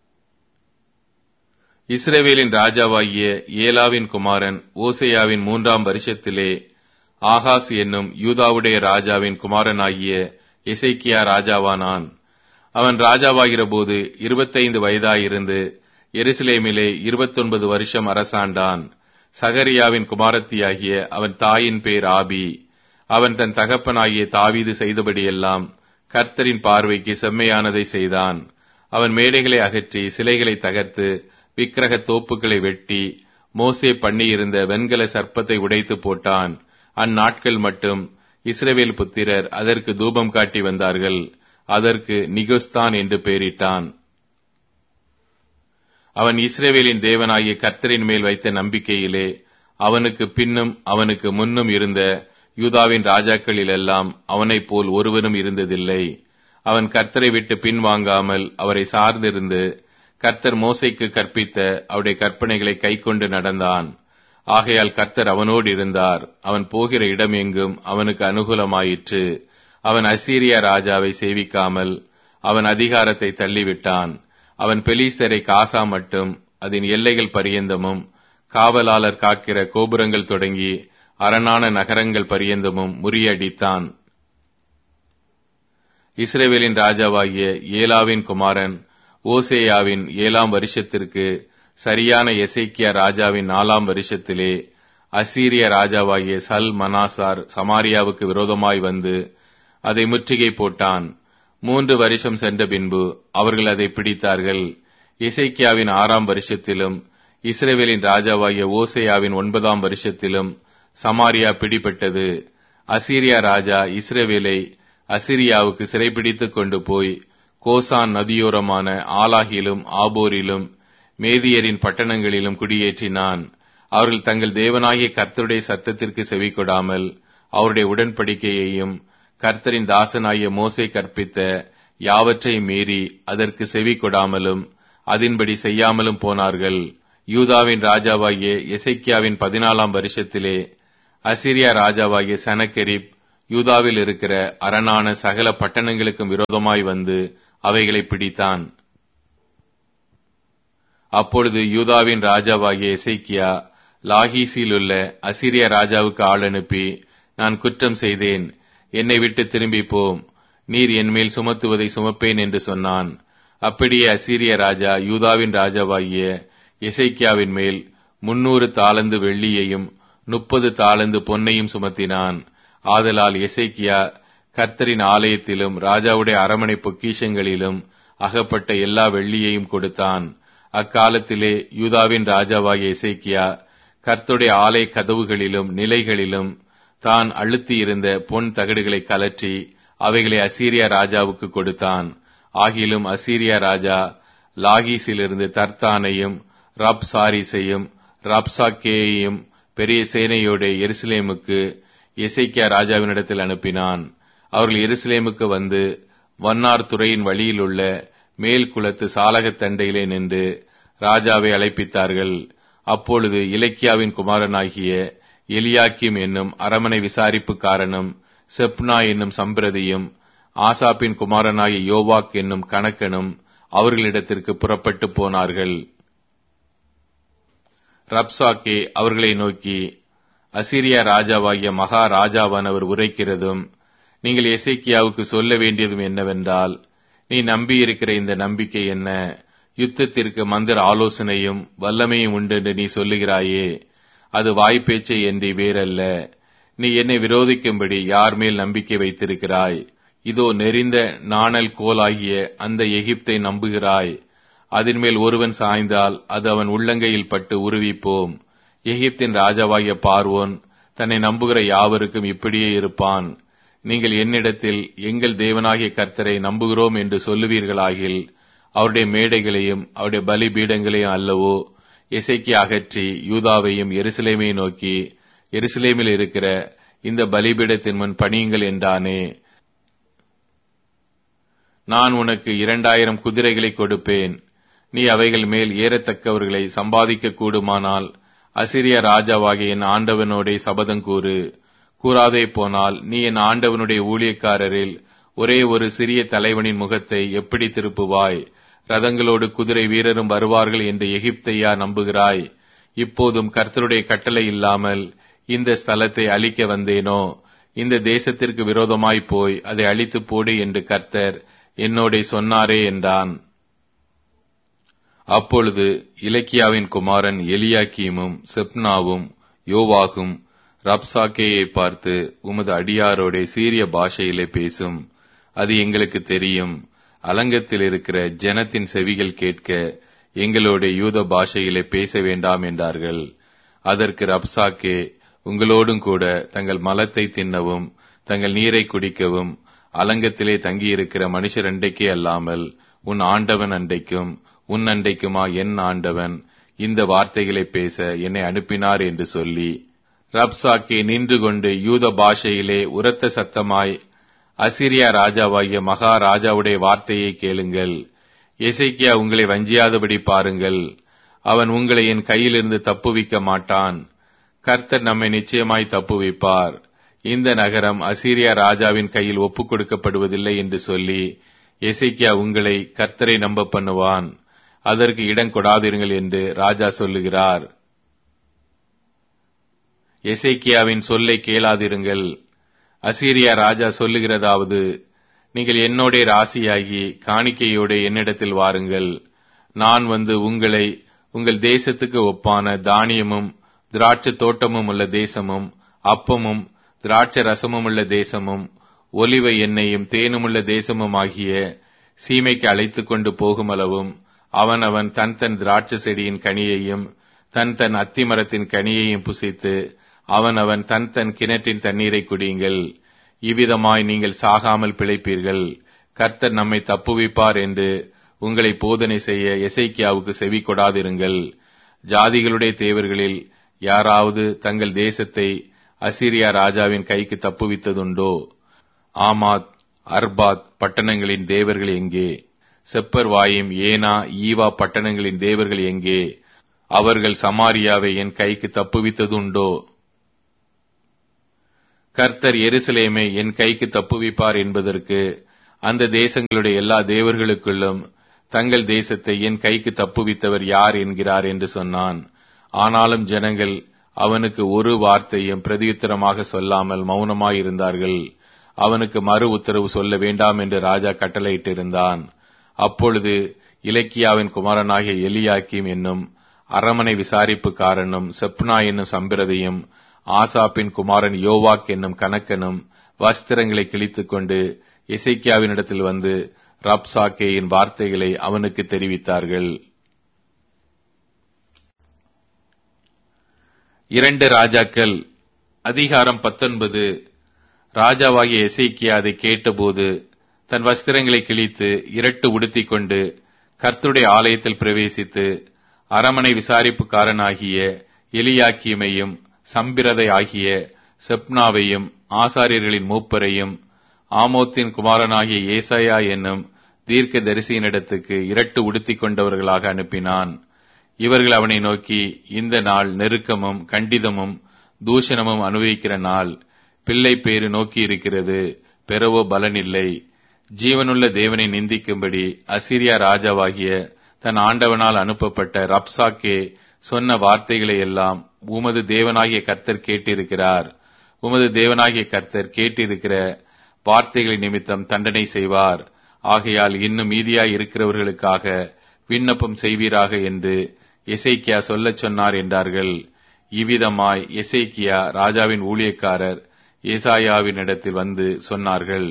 இஸ்ரவேலின் ராஜாவாகிய ஏலாவின் குமாரன் ஓசையாவின் மூன்றாம் வருஷத்திலே ஆகாஸ் என்னும் யூதாவுடைய ராஜாவின் குமாரனாகிய எசேக்கியா ராஜாவானான். அவன் ராஜாவாகிற போது இருபத்தைந்து வயதாயிருந்து எருசலேமிலே இருபத்தொன்பது வருஷம் அரசாண்டான். சகரியாவின் குமாரத்தியாகிய அவன் தாயின் பேர் ஆபி. அவன் தன் தகப்பனாகிய தாவீது செய்தபடியெல்லாம் கர்த்தரின் பார்வைக்கு செம்மையானதை செய்தான். அவன் மேடைகளை அகற்றி சிலைகளை தகர்த்து விக்கிரக தோப்புகளை வெட்டி மோசே பண்ணியிருந்த வெண்கல சர்ப்பத்தை உடைத்து போட்டான். அந்நாட்கள் மட்டும் இஸ்ரவேல் புத்திரர் அதற்கு தூபம் காட்டி வந்தார்கள். அதற்கு நிகுஸ்தான் என்று பெயரிட்டான். அவன் இஸ்ரவேலின் தேவனாகிய கர்த்தரின் மேல் வைத்த நம்பிக்கையிலே அவனுக்கு பின்னும் அவனுக்கு முன்னும் இருந்த யூதாவின் ராஜாக்களிலெல்லாம் அவனைப் போல் ஒருவனும் இருந்ததில்லை. அவன் கர்த்தரை விட்டு பின்வாங்காமல் அவரை சார்ந்திருந்து கர்த்தர் மோசேக்கு கற்பித்த அவருடைய கற்பனைகளை கைக்கொண்டு நடந்தான். ஆகையால் கர்த்தர் அவனோடு இருந்தார். அவன் போகிற இடம் எங்கும் அவனுக்கு அனுகூலமாயிற்று. அவன் அசீரியா ராஜாவை சேவிக்காமல் அவன் அதிகாரத்தை தள்ளிவிட்டான். அவன் பெலிஸ்தரை காசா மட்டும் அதன் எல்லைகள் பரியந்தமும் காவலாளர் காக்கிற கோபுரங்கள் தொடங்கி அரணான நகரங்கள் பரியந்தமும் முறியடித்தான். இஸ்ரவேலின் ராஜாவாகிய ஏலாவின் குமாரன் ஓசேயாவின் ஏழாம் வருஷத்திற்கு சரியான எசேக்கியா ராஜாவின் நாலாம் வருஷத்திலே அசீரிய ராஜாவாகிய சல் மனாசார் சமாரியாவுக்கு விரோதமாய் வந்து அதை முற்றுகை போட்டான். மூன்று வருஷம் சென்ற பின்பு அவர்கள் அதை பிடித்தார்கள். எசேக்கியாவின் ஆறாம் வருஷத்திலும் இஸ்ரவேலின் ராஜாவாகிய ஓசேயாவின் ஒன்பதாம் வருஷத்திலும் சமாரியா பிடிபட்டது. அசீரியா ராஜா இஸ்ரவேலை அசீரியாவுக்கு சிறைபிடித்துக் கொண்டு போய் கோசான் நதியோரமான ஆலாகிலும் ஆபோரிலும் மேதியரின் பட்டணங்களிலும் குடியேற்றினான். அவர்கள் தங்கள் தேவனாகிய கர்த்தருடைய சத்தத்திற்கு செவிகொடாமல் அவருடைய உடன்படிக்கையையும் கர்த்தரின் தாசனாகிய மோசே கற்பித்த யாவற்றையும் மீறி அதற்கு செவி கொடாமலும் அதின்படி செய்யாமலும் போனார்கள். யூதாவின் ராஜாவாகிய எசேக்கியாவின் பதினாலாம் வருஷத்திலே அசீரியா ராஜாவாகிய சனகெரிப் யூதாவில் இருக்கிற அரணான சகல பட்டணங்களுக்கும் விரோதமாய் வந்து அவைகளை பிடித்தான். அப்பொழுது யூதாவின் ராஜாவாகிய எசேக்கியா லாகீசில் உள்ள அசீரிய ராஜாவுக்கு ஆள் அனுப்பி, நான் குற்றம் செய்தேன், என்னை விட்டு திரும்பி போம், நீர் என்மேல் சுமத்துவதை சுமப்பேன் என்று சொன்னான். அப்படியே அசீரிய ராஜா யூதாவின் ராஜாவாகிய எசேக்கியாவின் மேல் முன்னூறு தாலந்து வெள்ளியையும் முப்பது தாலந்து பொன்னையும் சுமத்தினான். ஆதலால் எசேக்கியா கர்த்தரின் ஆலயத்திலும் ராஜாவுடைய அரமனை பொக்கிஷங்களிலும் அகப்பட்ட எல்லா வெள்ளியையும் கொடுத்தான். அக்காலத்திலே யூதாவின் ராஜாவாகிய எசேக்கியா கர்த்தருடைய ஆலய கதவுகளிலும் நிலைகளிலும் தான் அழுத்தியிருந்த பொன் தகடுகளை கலற்றி அவைகளை அசீரியா ராஜாவுக்கு கொடுத்தான். ஆகிலும் அசீரியா ராஜா லாகீசிலிருந்து தர்த்தானையும் ரப்சாரிசையும் ரப்சாக்கேயையும் பெரிய சேனையோடு எருசலேமுக்கு எசேக்கியா ராஜாவினிடத்தில் அனுப்பினான். அவர்கள் எருசலேமுக்கு வந்து வண்ணார் துறையின் வழியில் உள்ள மேல் குளத்து சாலகத் தண்டையிலே நின்று ராஜாவை அழைப்பித்தார்கள். அப்பொழுது இலக்கியாவின் குமாரனாகிய எலியாக்கிம் என்னும் அரமனை விசாரிப்புக்காரனும் செப்னா என்னும் சம்பிரதியும் ஆசாப்பின் குமாரனாகிய யோவாக் என்னும் கணக்கனும் அவர்களிடத்திற்கு புறப்பட்டு போனார்கள். ரப்சாக்கே அவர்களை நோக்கி, அசீரியா ராஜாவாகிய மகா ராஜாவானவர் உரைக்கிறதும் நீங்கள் எசேக்கியாவுக்கு சொல்ல வேண்டியதும் என்னவென்றால், நீ நம்பியிருக்கிற இந்த நம்பிக்கை என்ன? யுத்தத்திற்கு மந்திர ஆலோசனையும் வல்லமையும் உண்டு என்று நீ சொல்லுகிறாயே, அது வாய்ப்பேச்சை என்று வேறல்ல. நீ என்னை விரோதிக்கும்படி யார் மேல் நம்பிக்கை வைத்திருக்கிறாய்? இதோ நெறிந்த நாணல் கோலாகிய அந்த எகிப்தை நம்புகிறாய். அதன் மேல் ஒருவன் சாய்ந்தால் அது அவன் உள்ளங்கையில் பட்டு உருவிப்போம். எகிப்தின் ராஜாவாகிய பார்வோன் தன்னை நம்புகிற யாவருக்கும் இப்படியே இருப்பான். நீங்கள் என்னிடத்தில் எங்கள் தேவனாகிய கர்த்தரை நம்புகிறோம் என்று சொல்லுவீர்களாகில் அவருடைய மேடைகளையும் அவருடைய பலி பீடங்களையும் அல்லவோ எசேக்கியா அகற்றி யூதாவையும் எருசலேமையும் நோக்கி, எருசலேமில் இருக்கிற இந்த பலிபீடத்தின் முன் பணியுங்கள் என்றானே. நான் உனக்கு இரண்டாயிரம் குதிரைகளை கொடுப்பேன். நீ அவைகள் மேல் ஏறத்தக்கவர்களை சம்பாதிக்க கூடுமானால் அசீரியா ராஜாவாகிய என் ஆண்டவனோடே சபதம் கூறு. கூறாதே போனால் நீ என் ஆண்டவனுடைய ஊழியக்காரரில் ஒரே ஒரு சிறிய தலைவனின் முகத்தை எப்படி திருப்புவாய்? ரதங்களோடு குதிரை வீரரும் வருவார்கள் என்று எகிப்தையா நம்புகிறாய்? இப்போதும் கர்த்தருடைய கட்டளை இல்லாமல் இந்த ஸ்தலத்தை அழிக்க வந்தேனோ? இந்த தேசத்திற்கு விரோதமாய் போய் அதை அழித்து போடு என்று கர்த்தர் என்னோடே சொன்னாரே என்றான். அப்பொழுது இலக்கியாவின் குமாரன் எலியாக்கீமும் செப்னாவும் யோவாகும் ரப்சாக்கேயை பார்த்து, உமது அடியாரோடே சீரிய பாஷையிலே பேசும், அது எங்களுக்கு தெரியும். அலங்கத்தில் இருக்கிற ஜனத்தின் செவிகள் கேட்க எங்களோட யூத பாஷையிலே பேச வேண்டாம் என்றார்கள். அதற்கு ரப்சாக்கே, உங்களோடும் கூட தங்கள் மலத்தை தின்னவும் தங்கள் நீரை குடிக்கவும் அலங்கத்திலே தங்கியிருக்கிற மனுஷர் அண்டைக்கே அல்லாமல் உன் ஆண்டவன் அண்டைக்கும் உன் அண்டைக்குமா என் ஆண்டவன் இந்த வார்த்தைகளை பேச என்னை அனுப்பினார் என்று சொல்லி, ரப்சாக்கே நின்று கொண்டு யூத பாஷையிலே உரத்த சத்தமாய், அசீரியா ராஜாவாகிய மகா ராஜாவுடைய வார்த்தையை கேளுங்கள். எசேக்கியா உங்களை வஞ்சியாதபடி பாருங்கள். அவன் உங்களை என் கையிலிருந்து தப்புவிக்க மாட்டான். கர்த்தர் நம்மை நிச்சயமாய் தப்புவிப்பார். இந்த நகரம் அசீரியா ராஜாவின் கையில் ஒப்புக் கொடுக்கப்படுவதில்லை என்று சொல்லி எசேக்கியா உங்களை கர்த்தரை நம்ப பண்ணுவான். அதற்கு இடம் கொடாதிருங்கள் என்று ராஜா சொல்லுகிறார். எசேக்கியாவின் சொல்லை கேளாதிருங்கள். அசீரியா ராஜா சொல்லுகிறதாவது, நீங்கள் என்னோட ராசியாகி காணிக்கையோட என்னிடத்தில் வாருங்கள். நான் வந்து உங்களை உங்கள் தேசத்துக்கு ஒப்பான தானியமும் திராட்சை தோட்டமும் உள்ள தேசமும் அப்பமும் திராட்சை ரசமும் உள்ள தேசமும் ஒலிவ எண்ணெயும் தேனுமுள்ள தேசமும் ஆகிய சீமைக்கு அழைத்துக் கொண்டு போகுமளவும் அவனவன் தன் தன் திராட்சை செடியின் கனியையும் தன் தன் அத்திமரத்தின் கனியையும் புசித்து அவனவன் தன் தன் கிணற்றின் தண்ணீரை குடியுங்கள். இவ்விதமாய் நீங்கள் சாகாமல் பிழைப்பீர்கள். கர்த்தர் நம்மை தப்புவிப்பார் என்று உங்களை போதனை செய்ய எசேக்கியாவுக்கு செவி கொடாதிருங்கள். ஜாதிகளுடைய தேவர்களில் யாராவது தங்கள் தேசத்தை அசீரியா ராஜாவின் கைக்கு தப்புவித்ததுண்டோ? ஆமாத் அர்பாத் பட்டணங்களின் தேவர்கள் எங்கே? செப்பர்வாயும் ஏனா ஈவா பட்டணங்களின் தேவர்கள் எங்கே? அவர்கள் சமாரியாவை என் கைக்கு தப்புவித்ததுண்டோ? கர்த்தர் எருசலேமை என் கைக்கு தப்புவிப்பார் என்பதற்கு அந்த தேசங்களுடைய எல்லா தேவர்களுக்குள்ளும் தங்கள் தேசத்தை என் கைக்கு தப்புவித்தவர் யார் என்கிறார் என்று சொன்னான். ஆனாலும் ஜனங்கள் அவனுக்கு ஒரு வார்த்தையும் பிரதியுத்தரமாக சொல்லாமல் மௌனமாயிருந்தார்கள். அவனுக்கு மறு உத்தரவு சொல்ல வேண்டாம் என்று ராஜா கட்டளையிட்டிருந்தான். அப்பொழுது இலக்கியாவின் குமாரனாகிய எலியாக்கீம் என்னும் அரமனை விசாரிப்புக்காரனும் செப்னா என்னும் சம்பிரதியும் ஆசாப்பின் குமாரன் யோவாக் என்னும் கணக்கனும் வஸ்திரங்களை கிழித்துக் கொண்டு எசேக்கியாவினிடத்தில் வந்து ரப்சாக்கேயின் வார்த்தைகளை அவனுக்கு தெரிவித்தார்கள். இரண்டு ராஜாக்கள் அதிகாரம் பத்தொன்பது. ராஜாவாகிய எசேக்கியா அதை கேட்டபோது தன் வஸ்திரங்களை கிழித்து இரட்டு உடுத்திக் கொண்டு கர்த்தருடைய ஆலயத்தில் பிரவேசித்து அரமனை விசாரிப்புக்காரனாகிய எலியாக்கீமையும் சம்பிரதை ஆகிய செப்னாவையும் ஆசாரியர்களின் மூப்பரையும் ஆமோத்தின் குமாரனாகிய ஏசாயா என்னும் தீர்க்க தரிசியினிடத்துக்கு இரட்டு உடுத்திக் கொண்டவர்களாக அனுப்பினான். இவர்கள் அவனை நோக்கி, இந்த நாள் நெருக்கமும் கண்டிதமும் தூஷணமும் அனுபவிக்கிற நாள். பிள்ளை பேறு நோக்கி இருக்கிறது, பெறவோ பலனில்லை. ஜீவனுள்ள தேவனை நிந்திக்கும்படி அசீரியா ராஜாவாகிய தன் ஆண்டவனால் அனுப்பப்பட்ட ரப்சாக்கே சொன்ன வார்த்தைகளை எல்லாம் உமது தேவனாகிய கர்த்தர் கேட்டிருக்கிறார். உமது தேவனாகிய கர்த்தர் கேட்டிருக்கிற வார்த்தைகளை நிமித்தம் தண்டனை செய்வார். ஆகையால் இன்னும் மீதியாய் இருக்கிறவர்களுக்காக விண்ணப்பம் செய்வீராக என்று எசேக்கியா சொல்லச் சொன்னார் என்றார்கள். இவ்விதமாய் எசேக்கியா ராஜாவின் ஊழியக்காரர் ஏசாயாவினிடத்தில் வந்து சொன்னார்கள்.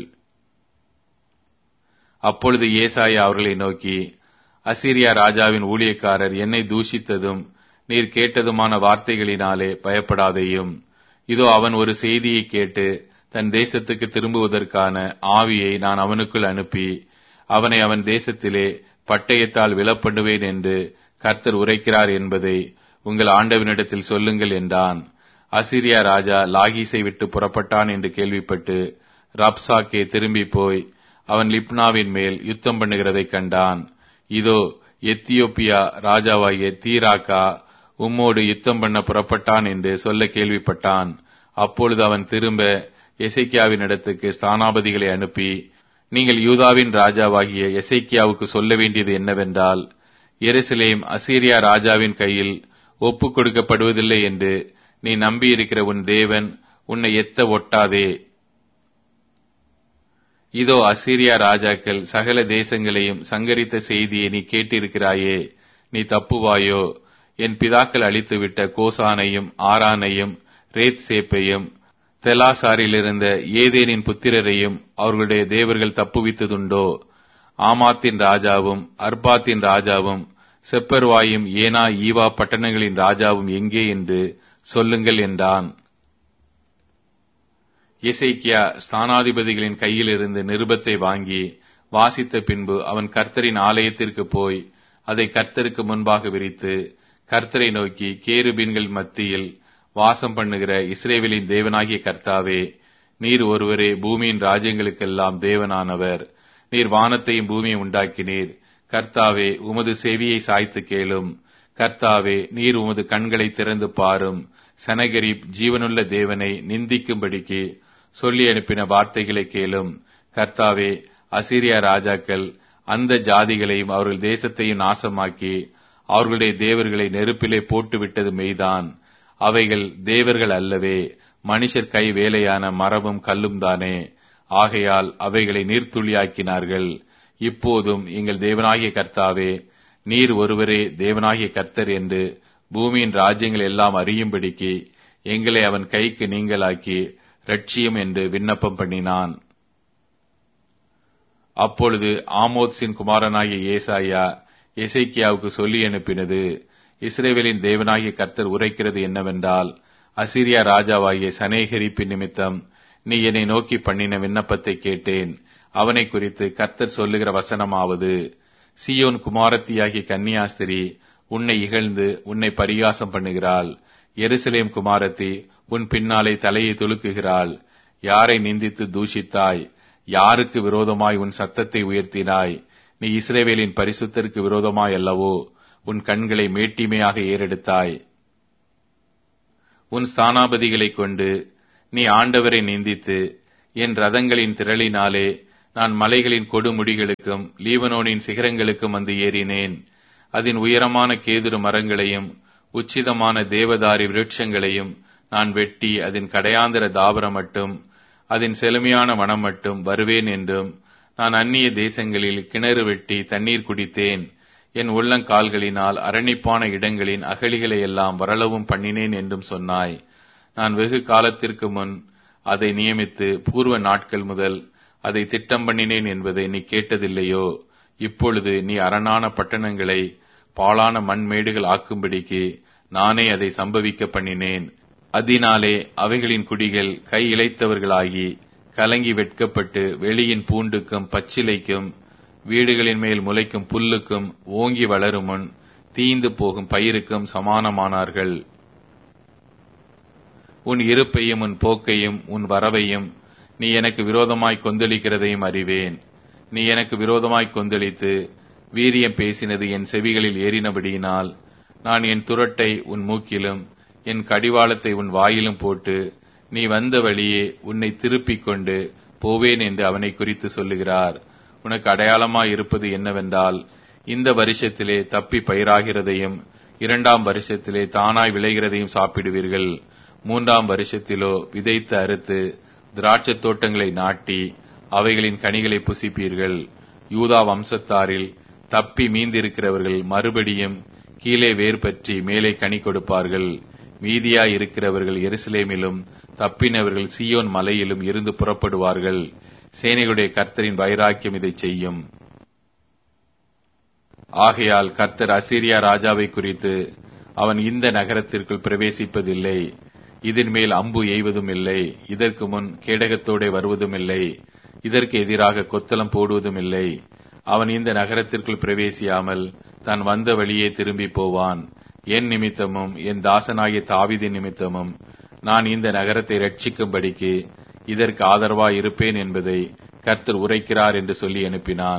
அப்பொழுது ஏசாயா அவர்களை நோக்கி, அசீரியா ராஜாவின் ஊழியக்காரர் என்னை தூஷித்ததும் நீர் கேட்டதுமான வார்த்தைகளினாலே பயப்படாதேயும். இதோ அவன் ஒரு செய்தியை கேட்டு தன் தேசத்துக்கு திரும்புவதற்கான ஆவியை நான் அவனுக்குள் அனுப்பி அவனை அவன் தேசத்திலே பட்டயத்தால் விலப்பண்ணுவேன் என்று கர்த்தர் உரைக்கிறார் என்பதை உங்கள் ஆண்டவனிடத்தில் சொல்லுங்கள் என்றான். அசீரியா ராஜா லாகீசை விட்டு புறப்பட்டான் என்று கேள்விப்பட்டு ரப்சாக்கே திரும்பி போய் அவன் லிப்னாவின் மேல் யுத்தம் பண்ணுகிறதை கண்டான். இதோ எத்தியோப்பியா ராஜாவாகிய தீராக்கா உம்மோடு யுத்தம் பண்ண புறப்பட்டான் என்று சொல்ல கேள்விப்பட்டான். அப்பொழுது அவன் திரும்ப எசேக்கியாவின் இடத்துக்கு ஸ்தானாபதிகளை அனுப்பி, நீங்கள் யூதாவின் ராஜாவாகிய எசேக்கியாவுக்கு சொல்ல வேண்டியது என்னவென்றால், எருசலேம் அசீரியா ராஜாவின் கையில் ஒப்புக் கொடுக்கப்படுவதில்லை என்று நீ நம்பியிருக்கிற உன் தேவன் உன்னை எத்த ஒட்டாதே. இதோ அசீரியா ராஜாக்கள் சகல தேசங்களையும் சங்கரித்த செய்தியை நீ கேட்டிருக்கிறாயே, நீ தப்புவாயோ? என் பிதாக்கள் அழித்துவிட்ட கோசானையும் ஆரானையும் ரேத் சேப்பையும் தெலாசாரிலிருந்த ஏதேனின் புத்திரரையும் அவர்களுடைய தேவர்கள் தப்புவித்ததுண்டோ? ஆமாத்தின் ராஜாவும் அர்பாத்தின் ராஜாவும் செப்பர்வாயும் ஏனா ஈவா பட்டணங்களின் ராஜாவும் எங்கே என்று சொல்லுங்கள் என்றான். எசேக்கியா ஸ்தானாதிபதிகளின் கையிலிருந்து நிருபத்தை வாங்கி வாசித்த பின்பு அவன் கர்த்தரின் ஆலயத்திற்கு போய் அதை கர்த்தருக்கு முன்பாக விரித்து கர்த்தரை நோக்கி, கேருபீன்கள் மத்தியில் வாசம் பண்ணுகிற இஸ்ரவேலின் தேவனாகிய கர்த்தாவே, நீர் ஒருவரே பூமியின் ராஜ்யங்களுக்கெல்லாம் தேவனானவர். நீர் வானத்தையும் பூமியை உண்டாக்கினீர். கர்த்தாவே, உமது செவியை சாய்த்து கேளும். கர்த்தாவே, நீர் உமது கண்களை திறந்து பாரும். சனகரிப் ஜீவனுள்ள தேவனை நிந்திக்கும்படிக்கு சொல்லி அனுப்பின வார்த்தைகளை கேளும். கர்த்தாவே, அசீரியா ராஜாக்கள் அந்த ஜாதிகளையும் அவர்கள் தேசத்தையும் நாசமாக்கி அவர்களுடைய தேவர்களை நெருப்பிலே போட்டுவிட்டது மெய்தான். அவைகள் தேவர்கள் அல்லவே, மனுஷர் கை வேலையான மரமும் கல்லும் தானே. ஆகையால் அவைகளை நீர்த்துளியாக்கினார்கள். இப்போதும் எங்கள் தேவனாகிய கர்த்தாவே, நீர் ஒருவரே தேவனாகிய கர்த்தர் என்று பூமியின் ராஜ்யங்கள் எல்லாம் அறியும்படிக்கு எங்களை அவன் கைக்கு நீங்களாக்கி ரட்சியம் என்று விண்ணப்பம் பண்ணினான். அப்பொழுது ஆமோத்சின் குமாரனாகிய ஏசாயா எசேக்கியாவுக்கு சொல்லி அனுப்பினது, இஸ்ரவேலின் தேவனாகிய கர்த்தர் உரைக்கிறது என்னவென்றால், அசீரியா ராஜாவாகிய சனேகரிப்பின் நிமித்தம் நீ என்னை நோக்கி பண்ணின விண்ணப்பத்தை கேட்டேன். அவனை குறித்து கர்த்தர் சொல்லுகிற வசனமாவது, சீயோன் குமாரத்தியாகிய கன்னியாஸ்திரி உன்னை இகழ்ந்து உன்னை பரிகாசம் பண்ணுகிறாள். எருசலேம் குமாரத்தி உன் பின்னாலே தலையை துலுக்குகிறாள். யாரை நிந்தித்து தூஷித்தாய்? யாருக்கு விரோதமாய் உன் சத்தத்தை உயர்த்தினாய்? நீ இஸ்ரவேலின் பரிசுத்தருக்கு விரோதமாய் அல்லவோ உன் கண்களை மேட்டிமையாக ஏறெடுத்தாய். உன் ஸ்தானாபதிகளைக் கொண்டு நீ ஆண்டவரை நிந்தித்து, என் ரதங்களின் திரளினாலே நான் மலைகளின் கொடுமுடிகளுக்கும் லீபனோனின் சிகரங்களுக்கும் வந்து ஏறினேன். அதன் உயரமான கேதுரு மரங்களையும் உச்சிதமான தேவதாரி விருட்சங்களையும் நான் வெட்டி அதன் கடையாந்திர தாவரம் மட்டும் அதன் செழுமையான வனம் மட்டும் வருவேன் என்றும், நான் அந்நிய தேசங்களில் கிணறு வெட்டி தண்ணீர் குடித்தேன். என் உள்ளங்கால்களினால் அரணிப்பான இடங்களின் அகழிகளை எல்லாம் வரளவும் பண்ணினேன் என்றும் சொன்னாய். நான் வெகு காலத்திற்கு முன் அதை நியமித்து பூர்வ நாட்கள் முதல் அதை திட்டம் பண்ணினேன் என்பதை நீ கேட்டதில்லையோ? இப்பொழுது நீ அரணான பட்டணங்களை பாழான மண்மேடுகள் ஆக்கும்படிக்கு நானே அதை சம்பவிக்க பண்ணினேன். அதனாலே அவைகளின் குடிகள் கை இளைத்தவர்களாகி கலங்கி வெட்கப்பட்டு வெளியின் பூண்டுக்கும் பச்சிலைக்கும் வீடுகளின் மேல் முளைக்கும் புல்லுக்கும் ஓங்கி வளரும் முன் தீந்து போகும் பயிருக்கும் சமானமானார்கள். உன் இருப்பையும் உன் போக்கையும் உன் வரவையும் நீ எனக்கு விரோதமாய் கொந்தளிக்கிறதையும் அறிவேன். நீ எனக்கு விரோதமாய் கொந்தளித்து வீரியம் பேசினது என் செவிகளில் ஏறினபடியினால் நான் என் துரட்டை உன் மூக்கிலும் என் கடிவாளத்தை உன் வாயிலும் போட்டு நீ வந்த வழியே உன்னை திருப்பிக் கொண்டு போவேன் என்று அவனை குறித்து சொல்லுகிறார். உனக்கு அடையாளமாய் இருப்பது என்னவென்றால், இந்த வருஷத்திலே தப்பி பயிராகிறதையும் இரண்டாம் வருஷத்திலே தானாய் விளைகிறதையும் சாப்பிடுவீர்கள். மூன்றாம் வருஷத்திலோ விதைத்து அறுத்து திராட்சத் தோட்டங்களை நாட்டி அவைகளின் கனிகளை புசிப்பீர்கள். யூதா வம்சத்தாரில் தப்பி மீந்திருக்கிறவர்கள் மறுபடியும் கீழே வேர் பற்றி மேலே கனி கொடுப்பார்கள். மீதியாய் இருக்கிறவர்கள் எருசலேமிலும் தப்பினவர்கள் சீயோன் மலையிலும் இருந்து புறப்படுவார்கள். சேனைகளுடைய கர்த்தரின் வைராக்கியம் இதை செய்யும். ஆகையால் கர்த்தர் அசீரியா ராஜாவை குறித்து, அவன் இந்த நகரத்திற்குள் பிரவேசிப்பதில்லை, இதன் மேல் அம்பு எய்வதும் இல்லை, இதற்கு முன் கேடகத்தோടെ வருவதும் இல்லை, இதற்கு எதிராக கொத்தளம் போடுவதும் இல்லை. அவன் இந்த நகரத்திற்குள் பிரவேசியாமல் தான் வந்த வழியே திரும்பி போவான். என் நிமித்தமும் என் தாசனாகிய தாவீதின் நிமித்தமும் நான் இந்த நகரத்தை ரட்சிக்கும்படிக்கு இதற்கு ஆதரவாய் இருப்பேன் என்பதை கர்த்தர் உரைக்கிறார் என்று சொல்லி அனுப்பினான்.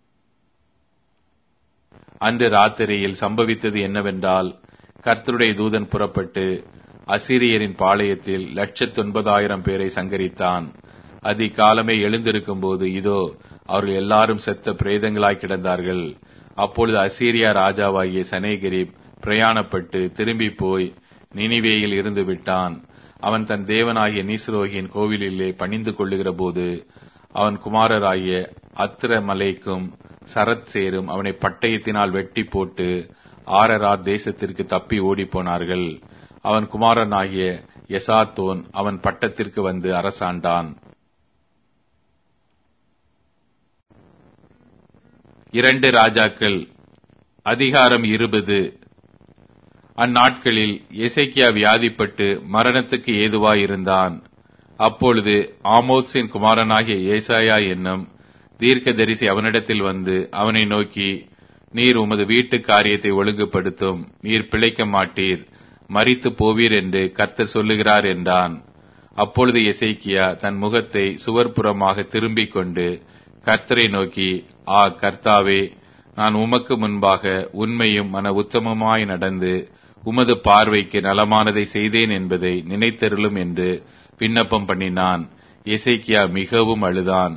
அன்று ராத்திரியில் சம்பவித்தது என்னவென்றால், கர்த்தருடைய தூதன் புறப்பட்டு அசீரியரின் பாளையத்தில் லட்சத்தொன்பதாயிரம் பேரை சங்கரித்தான். அதிகாலமே எழுந்திருக்கும் போது இதோ அவர்கள் எல்லாரும் செத்த பிரேதங்களாய் கிடந்தார்கள். அப்பொழுது அசீரியா ராஜாவாகிய சனேகரிப் பிரயாணப்பட்டு திரும்பி போய் நினிவேயில் இருந்து விட்டான். அவன் தன் தேவனாகிய நீஸ்ரோகியின் கோவிலிலே பணிந்து கொள்ளுகிற போது அவன் குமாரராகிய அத்ரமலேக்கும் சரத் சேரும் அவனை பட்டயத்தினால் வெட்டி போட்டு ஆரராத் தேசத்திற்கு தப்பி ஓடிப்போனார்கள். அவன் குமாரனாகிய எசாத்தோன் அவன் பட்டத்திற்கு வந்து அரசாண்டான். இரண்டு ராஜாக்கள் அதிகாரம் இருபது. அந்நாட்களில் எசேக்கியா வியாதிப்பட்டு மரணத்துக்கு ஏதுவாயிருந்தான். அப்பொழுது ஆமோத்சின் குமாரனாகிய ஏசாயா என்னும் தீர்க்கதரிசி அவனிடத்தில் வந்து அவனை நோக்கி, நீர் உமது வீட்டு காரியத்தை ஒழுங்குபடுத்தும், நீர் பிழைக்க மாட்டீர், மரித்து போவீர் என்று கர்த்தர் சொல்லுகிறார் என்றான். அப்பொழுது எசேக்கியா தன் முகத்தை சுவர்புறமாக திரும்பிக் கொண்டு கர்த்தரை நோக்கி, ஆ கர்த்தாவே, நான் உமக்கு முன்பாக உண்மையும் மன உத்தமமாய் நடந்து உமது பார்வைக்கு நலமானதை செய்தேன் என்பதை நினைத்தருளும் என்று விண்ணப்பம் பண்ணினான். எசேக்கியா மிகவும் அழுதான்.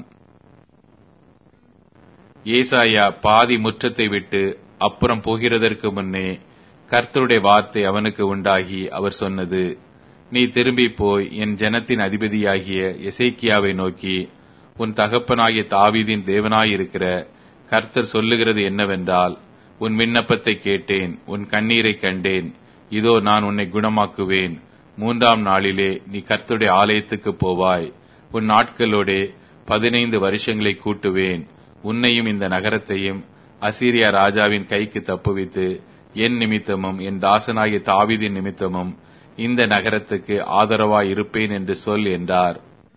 ஏசாயா பாதி முற்றத்தை விட்டு அப்புறம் போகிறதற்கு முன்னே கர்த்தருடைய வார்த்தை அவனுக்கு உண்டாகி அவர் சொன்னது, நீ திரும்பி போய் என் ஜனத்தின் அதிபதியாகிய எசேக்கியாவை நோக்கி, உன் தகப்பனாகிய தாவீதின் தேவனாயிருக்கிற கர்த்தர் சொல்லுகிறது என்னவென்றால், உன் விண்ணப்பத்தை கேட்டேன், உன் கண்ணீரை கண்டேன், இதோ நான் உன்னை குணமாக்குவேன். மூன்றாம் நாளிலே நீ கர்த்தருடைய ஆலயத்துக்கு போவாய். உன் நாட்களோடே பதினைந்து வருஷங்களை கூட்டுவேன். உன்னையும் இந்த நகரத்தையும் அசீரியா ராஜாவின் கைக்கு தப்புவித்து என் நிமித்தமும் என் தாசனாகிய தாவீதின் நிமித்தமும் இந்த நகரத்துக்கு ஆதரவாய் இருப்பேன் என்று சொல் என்றார்.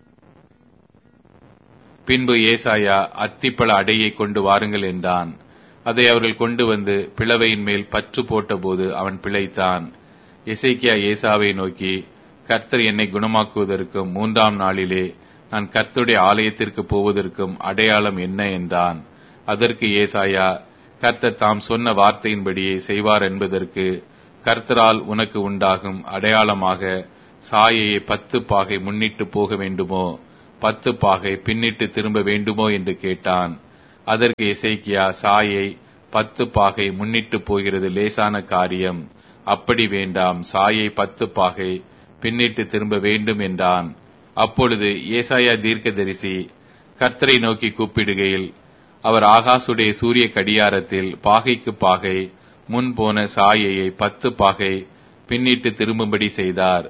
பின்பு ஏசாயா அத்திப்பழ அடையை கொண்டு வாருங்கள் என்றான். அதை அவர்கள் கொண்டு வந்து பிளவையின் மேல் பற்று போட்டபோது அவன் பிழைத்தான். எசேக்கியா ஏசாவை நோக்கி, கர்த்தர் என்னை குணமாக்குவதற்கும் மூன்றாம் நாளிலே நான் கர்த்தருடைய ஆலயத்திற்கு போவதற்கும் அடையாளம் என்ன என்றான். அதற்கு ஏசாயா, கர்த்தர் தாம் சொன்ன வார்த்தையின்படியே செய்வார் என்பதற்கு கர்த்தரால் உனக்கு உண்டாகும் அடையாளமாக சாயையை பத்து பாகை முன்னிட்டு போக வேண்டுமோ, பத்து பாகை பின்னிட்டு திரும்ப வேண்டுமோ என்று கேட்டான். அதற்கு எசேக்கியா, சாயை பத்து பாகை முன்னிட்டு போகிறது லேசான காரியம், அப்படி வேண்டாம், சாயை பத்து பாகை பின்னிட்டு திரும்ப வேண்டும் என்றான். அப்பொழுது ஏசாயா தீர்க்கதரிசி கர்த்தரை நோக்கி கூப்பிடுகையில் அவர் ஆகாசுடைய சூரிய கடியாரத்தில் பாகைக்கு பாகை முன் போன சாயையை பத்து பாகை பின்னிட்டு திரும்பும்படி செய்தார்.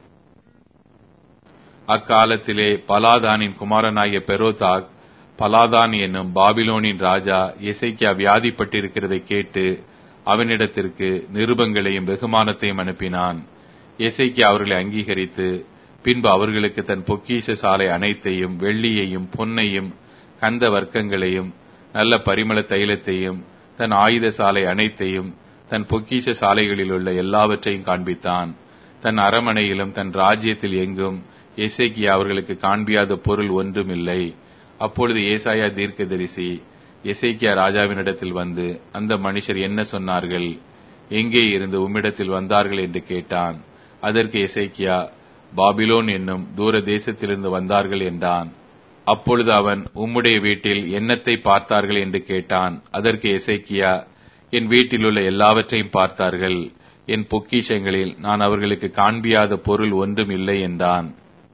அக்காலத்திலே பலாதானின் குமாரனாகிய பெரோதாக், பலாதான் என்னும் பாபிலோனின் ராஜா எசேக்கியா வியாதிப்பட்டிருக்கிறதை கேட்டு அவனிடத்திற்கு நிருபங்களையும் வெகுமானத்தையும் அனுப்பினான். எசேக்கியா அவர்களை அங்கீகரித்து பின்பு அவர்களுக்கு தன் பொக்கிஷ சாலை அனைத்தையும், வெள்ளியையும் பொன்னையும் கந்த வர்க்கங்களையும் நல்ல பரிமள தைலத்தையும் தன் ஆயுத சாலை அனைத்தையும் தன் பொக்கிஷ சாலைகளில் உள்ள எல்லாவற்றையும் காண்பித்தான். தன் அரமனையிலும் தன் ராஜ்யத்தில் எங்கும் எசேக்கியா அவர்களுக்கு காண்பியாத பொருள் ஒன்றும் இல்லை. அப்பொழுது ஏசாயா தீர்க்கதரிசி எசேக்கியா ராஜாவினிடத்தில் வந்து, அந்த மனுஷர் என்ன சொன்னார்கள், எங்கே இருந்து உம்மிடத்தில் வந்தார்கள் என்று கேட்டான். அதற்கு எசேக்கியா, பாபிலோன் என்னும் தூர தேசத்திலிருந்து வந்தார்கள் என்றான். அப்பொழுது அவன், உம்முடைய வீட்டில் என்னத்தை பார்த்தார்கள் என்று கேட்டான். அதற்கு எசேக்கியா, என் வீட்டிலுள்ள எல்லாவற்றையும் பார்த்தார்கள், என் பொக்கிஷங்களில் நான் அவர்களுக்கு காண்பியாத பொருள் ஒன்றும் இல்லை என்றான்.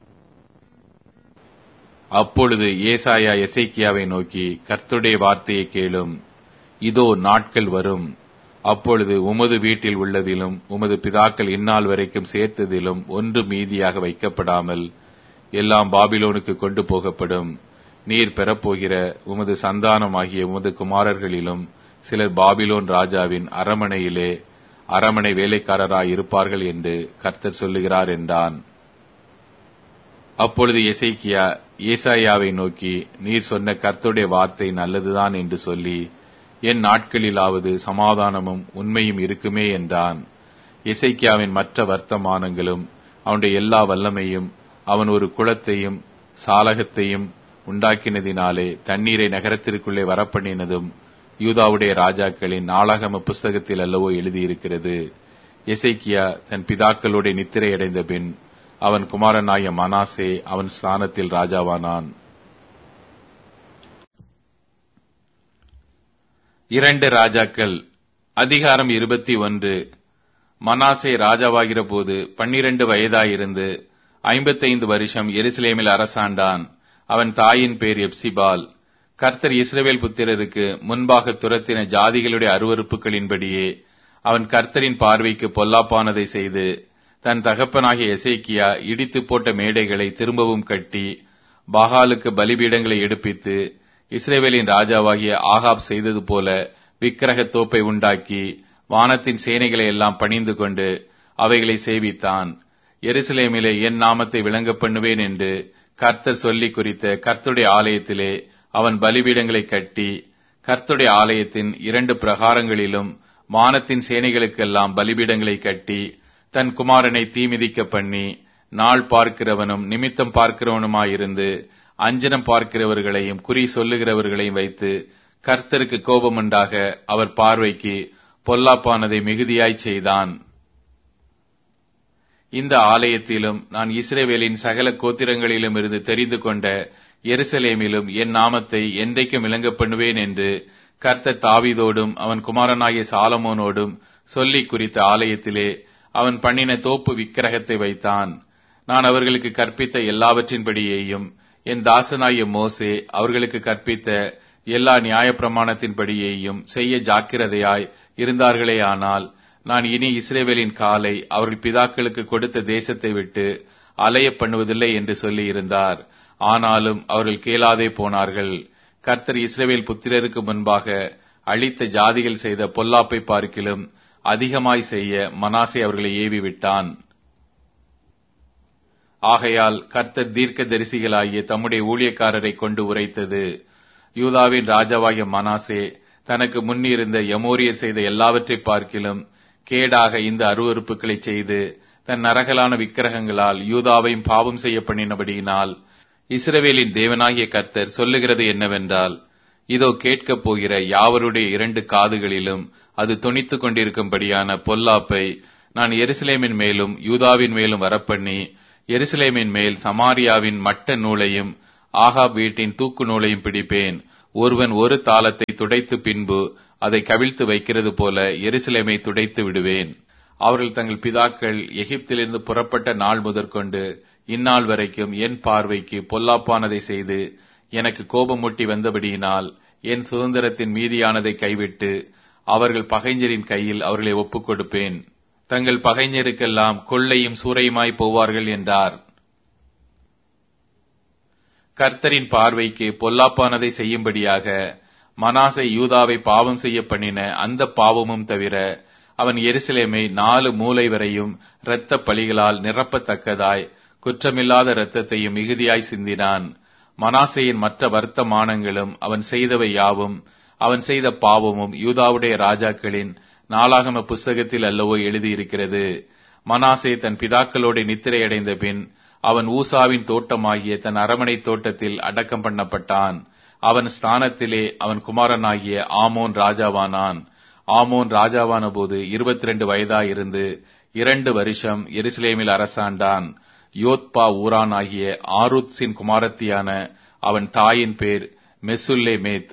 அப்பொழுது ஏசாயா எசேக்கியாவை நோக்கி, கர்த்தருடைய வார்த்தையை கேளும், இதோ நாட்கள் வரும், அப்பொழுது உமது வீட்டில் உள்ளதிலும் உமது பிதாக்கள் இந்நாள் வரைக்கும் சேர்த்ததிலும் ஒன்று மீதியாக வைக்கப்படாமல் எல்லாம் பாபிலோனுக்கு கொண்டு போகப்படும். நீர் பெறப்போகிற உமது சந்தானமாகிய உமது குமாரர்களிலும் சிலர் பாபிலோன் ராஜாவின் அரமனையிலே அரமனை வேலைக்காரராய் இருப்பார்கள் என்று கர்த்தர் சொல்லுகிறார் என்றான். அப்பொழுது எசேக்கியா ஏசாயாவை நோக்கி, நீர் சொன்ன கர்த்தருடைய வார்த்தை நல்லதுதான் என்று சொல்லி, என் நாட்களிலாவது சமாதானமும் உண்மையும் இருக்குமே என்றான். எசேக்கியாவின் மற்ற வர்த்தமானங்களும் அவனுடைய எல்லா வல்லமையும், அவன் ஒரு குளத்தையும் சாலகத்தையும் உண்டாக்கினதினாலே தண்ணீரை நகரத்திற்குள்ளே வரப்பண்ணினதும் யூதாவுடைய ராஜாக்களின் நாளாகம புஸ்தகத்தில் அல்லவோ எழுதியிருக்கிறது. எசேக்கியா தன் பிதாக்களோட நித்திரையடைந்த பின் அவன் குமாரனாய மனாசே அவன் ஸ்தானத்தில் ராஜாவானான். இரண்டு ராஜாக்கள் அதிகாரம் இருபத்தி ஒன்று. மனாசே ராஜாவாகிற போது பன்னிரண்டு வயதாயிருந்து ஐம்பத்தைந்து வருஷம் எருசலேமில் அரசாண்டான். அவன் தாயின் பேர் எப்சிபால். கர்த்தர் இஸ்ரவேல் புத்திரருக்கு முன்பாக துரத்தின ஜாதிகளுடைய அருவருப்புகளின்படியே அவன் கர்த்தரின் பார்வைக்கு பொல்லாப்பானதை செய்து தன் தகப்பனாகிய எசேக்கியா இடித்து போட்ட மேடைகளை திரும்பவும் கட்டி பாகாலுக்கு பலிபீடங்களை எடுப்பித்து இஸ்ரவேலின் ராஜாவாகிய ஆகாப் செய்தது போல விக்கிரக தோப்பை உண்டாக்கி வானத்தின் சேனைகளை எல்லாம் பணிந்து கொண்டு அவைகளை சேவித்தான். எருசலேமிலே என் நாமத்தை விளங்க பண்ணுவேன் என்று கர்த்தர் சொல்லி குறித்த கர்த்தருடைய ஆலயத்திலே அவன் பலிபீடங்களை கட்டி கர்த்தருடைய ஆலயத்தின் இரண்டு பிரகாரங்களிலும் வானத்தின் சேனைகளுக்கெல்லாம் பலிபீடங்களை கட்டி தன் குமாரனை தீமிதிக்க பண்ணி நாள் பார்க்கிறவனும் நிமித்தம் பார்க்கிறவனுமாயிருந்து அஞ்சனம் பார்க்கிறவர்களையும் குறி சொல்லுகிறவர்களையும் வைத்து கர்த்தருக்கு கோபமுண்டாக அவர் பார்வைக்கு பொல்லாப்பானதை மிகுதியாய் செய்தான். இந்த ஆலயத்திலும் நான் இஸ்ரவேலின் சகல கோத்திரங்களிலும் இருந்து தெரிந்து கொண்ட எருசலேமிலும் என் நாமத்தை என்றைக்கும் விளங்க பண்ணுவேன் என்று கர்த்தர் தாவீதோடும் அவன் குமாரனாகிய சாலமோனோடும் சொல்லி குறித்த ஆலயத்திலே அவன் பண்ணின தோப்பு விக்கிரகத்தை வைத்தான். நான் அவர்களுக்கு கற்பித்த எல்லாவற்றின்படியேயும் என் தாசனாகிய மோசே அவர்களுக்கு கற்பித்த எல்லா நியாயப்பிரமாணத்தின்படியேயும் செய்ய ஜாக்கிரதையாய் இருந்தார்களேயானால் நான் இனி இஸ்ரவேலின் காலை அவர்கள் பிதாக்களுக்கு கொடுத்த தேசத்தை விட்டு அலைய பண்ணுவதில்லை என்று சொல்லி இருந்தார். ஆனாலும் அவர்கள் கேளாதே போனார்கள். கர்த்தர் இஸ்ரவேல் புத்திரருக்கு முன்பாக அழித்த ஜாதிகள் செய்த பொல்லாப்பை பார்க்கிலும் அதிகமாய் செய்ய மனாசே அவர்களை ஏவி விட்டான். ஆகையால் கர்த்தர் தீர்க்க தரிசிகளாகிய தம்முடைய ஊழியக்காரரை கொண்டு உரைத்தது, யூதாவின் ராஜாவாகிய மனாசே தனக்கு முன்னிருந்த எமோரியர் செய்த எல்லாவற்றை பார்க்கிலும் கேடாக இந்த அருவருப்புகளை செய்து தன் நரகலான விக்கிரகங்களால் யூதாவையும் பாவம் செய்ய பண்ணினபடியினால் இஸ்ரவேலின் தேவனாகிய கர்த்தர் சொல்லுகிறது என்னவென்றால், இதோ கேட்கப் போகிற யாவருடைய இரண்டு காதுகளிலும் அது தொனித்துக் கொண்டிருக்கும்படியான பொல்லாப்பை நான் எருசலேமின் மேலும் யூதாவின் மேலும் வரப்பண்ணி எருசலேமின் மேல் சமாரியாவின் மட்ட நூலையும் ஆகாப் வீட்டின் தூக்கு நூலையும் பிடிப்பேன். ஒருவன் ஒரு தாளத்தை துடைத்து பின்பு அதை கவிழ்த்து வைக்கிறது போல எருசலேமை துடைத்து விடுவேன். அவர்கள் தங்கள் பிதாக்கள் எகிப்திலிருந்து புறப்பட்ட நாள் முதற்கொண்டு இந்நாள் வரைக்கும் என் பார்வைக்கு பொல்லாப்பானதை செய்து எனக்கு கோபமூட்டி வந்தபடியினால் என் சுதந்திரத்தின் மீதியானதை கைவிட்டு அவர்கள் பகைஞரின் கையில் அவர்களை ஒப்புக் கொடுப்பேன். தங்கள் பகைஞருக்கெல்லாம் கொள்ளையும் சூறையுமாய் போவார்கள் என்றார். கர்த்தரின் பார்வைக்கு பொல்லாப்பானதை செய்யும்படியாக மனாசே யூதாவை பாவம் செய்ய பண்ணின அந்த பாவமும் தவிர அவன் எருசலேமை நாலு மூலை வரையும் இரத்த பழிகளால் நிரப்பத்தக்கதாய் குற்றமில்லாத இரத்தத்தையும் மிகுதியாய் சிந்தினான். மனாசேயின் மற்ற வர்த்தமானங்களும் அவன் செய்தவை யாவும் அவன் செய்த பாவமும் யூதாவுடைய ராஜாக்களின் நாளாகம புஸ்தகத்தில் அல்லவோ எழுதியிருக்கிறது. மனாசே தன் பிதாக்களோடு நித்திரையடைந்த பின் அவன் ஊசாவின் தோட்டமாகிய தன் அரமனை தோட்டத்தில் அடக்கம் பண்ணப்பட்டான். அவன் ஸ்தானத்திலே அவன் குமாரனாகிய ஆமோன் ராஜாவானான். ஆமோன் ராஜாவான போது இருபத்தி ரெண்டு வயதாயிருந்து இரண்டு வருஷம் எருசலேமில் அரசாண்டான். யோத்பா ஊரானாகிய ஆருத்ஸின் குமாரத்தியான அவன் தாயின் பேர் மெசுல்லேமேத்.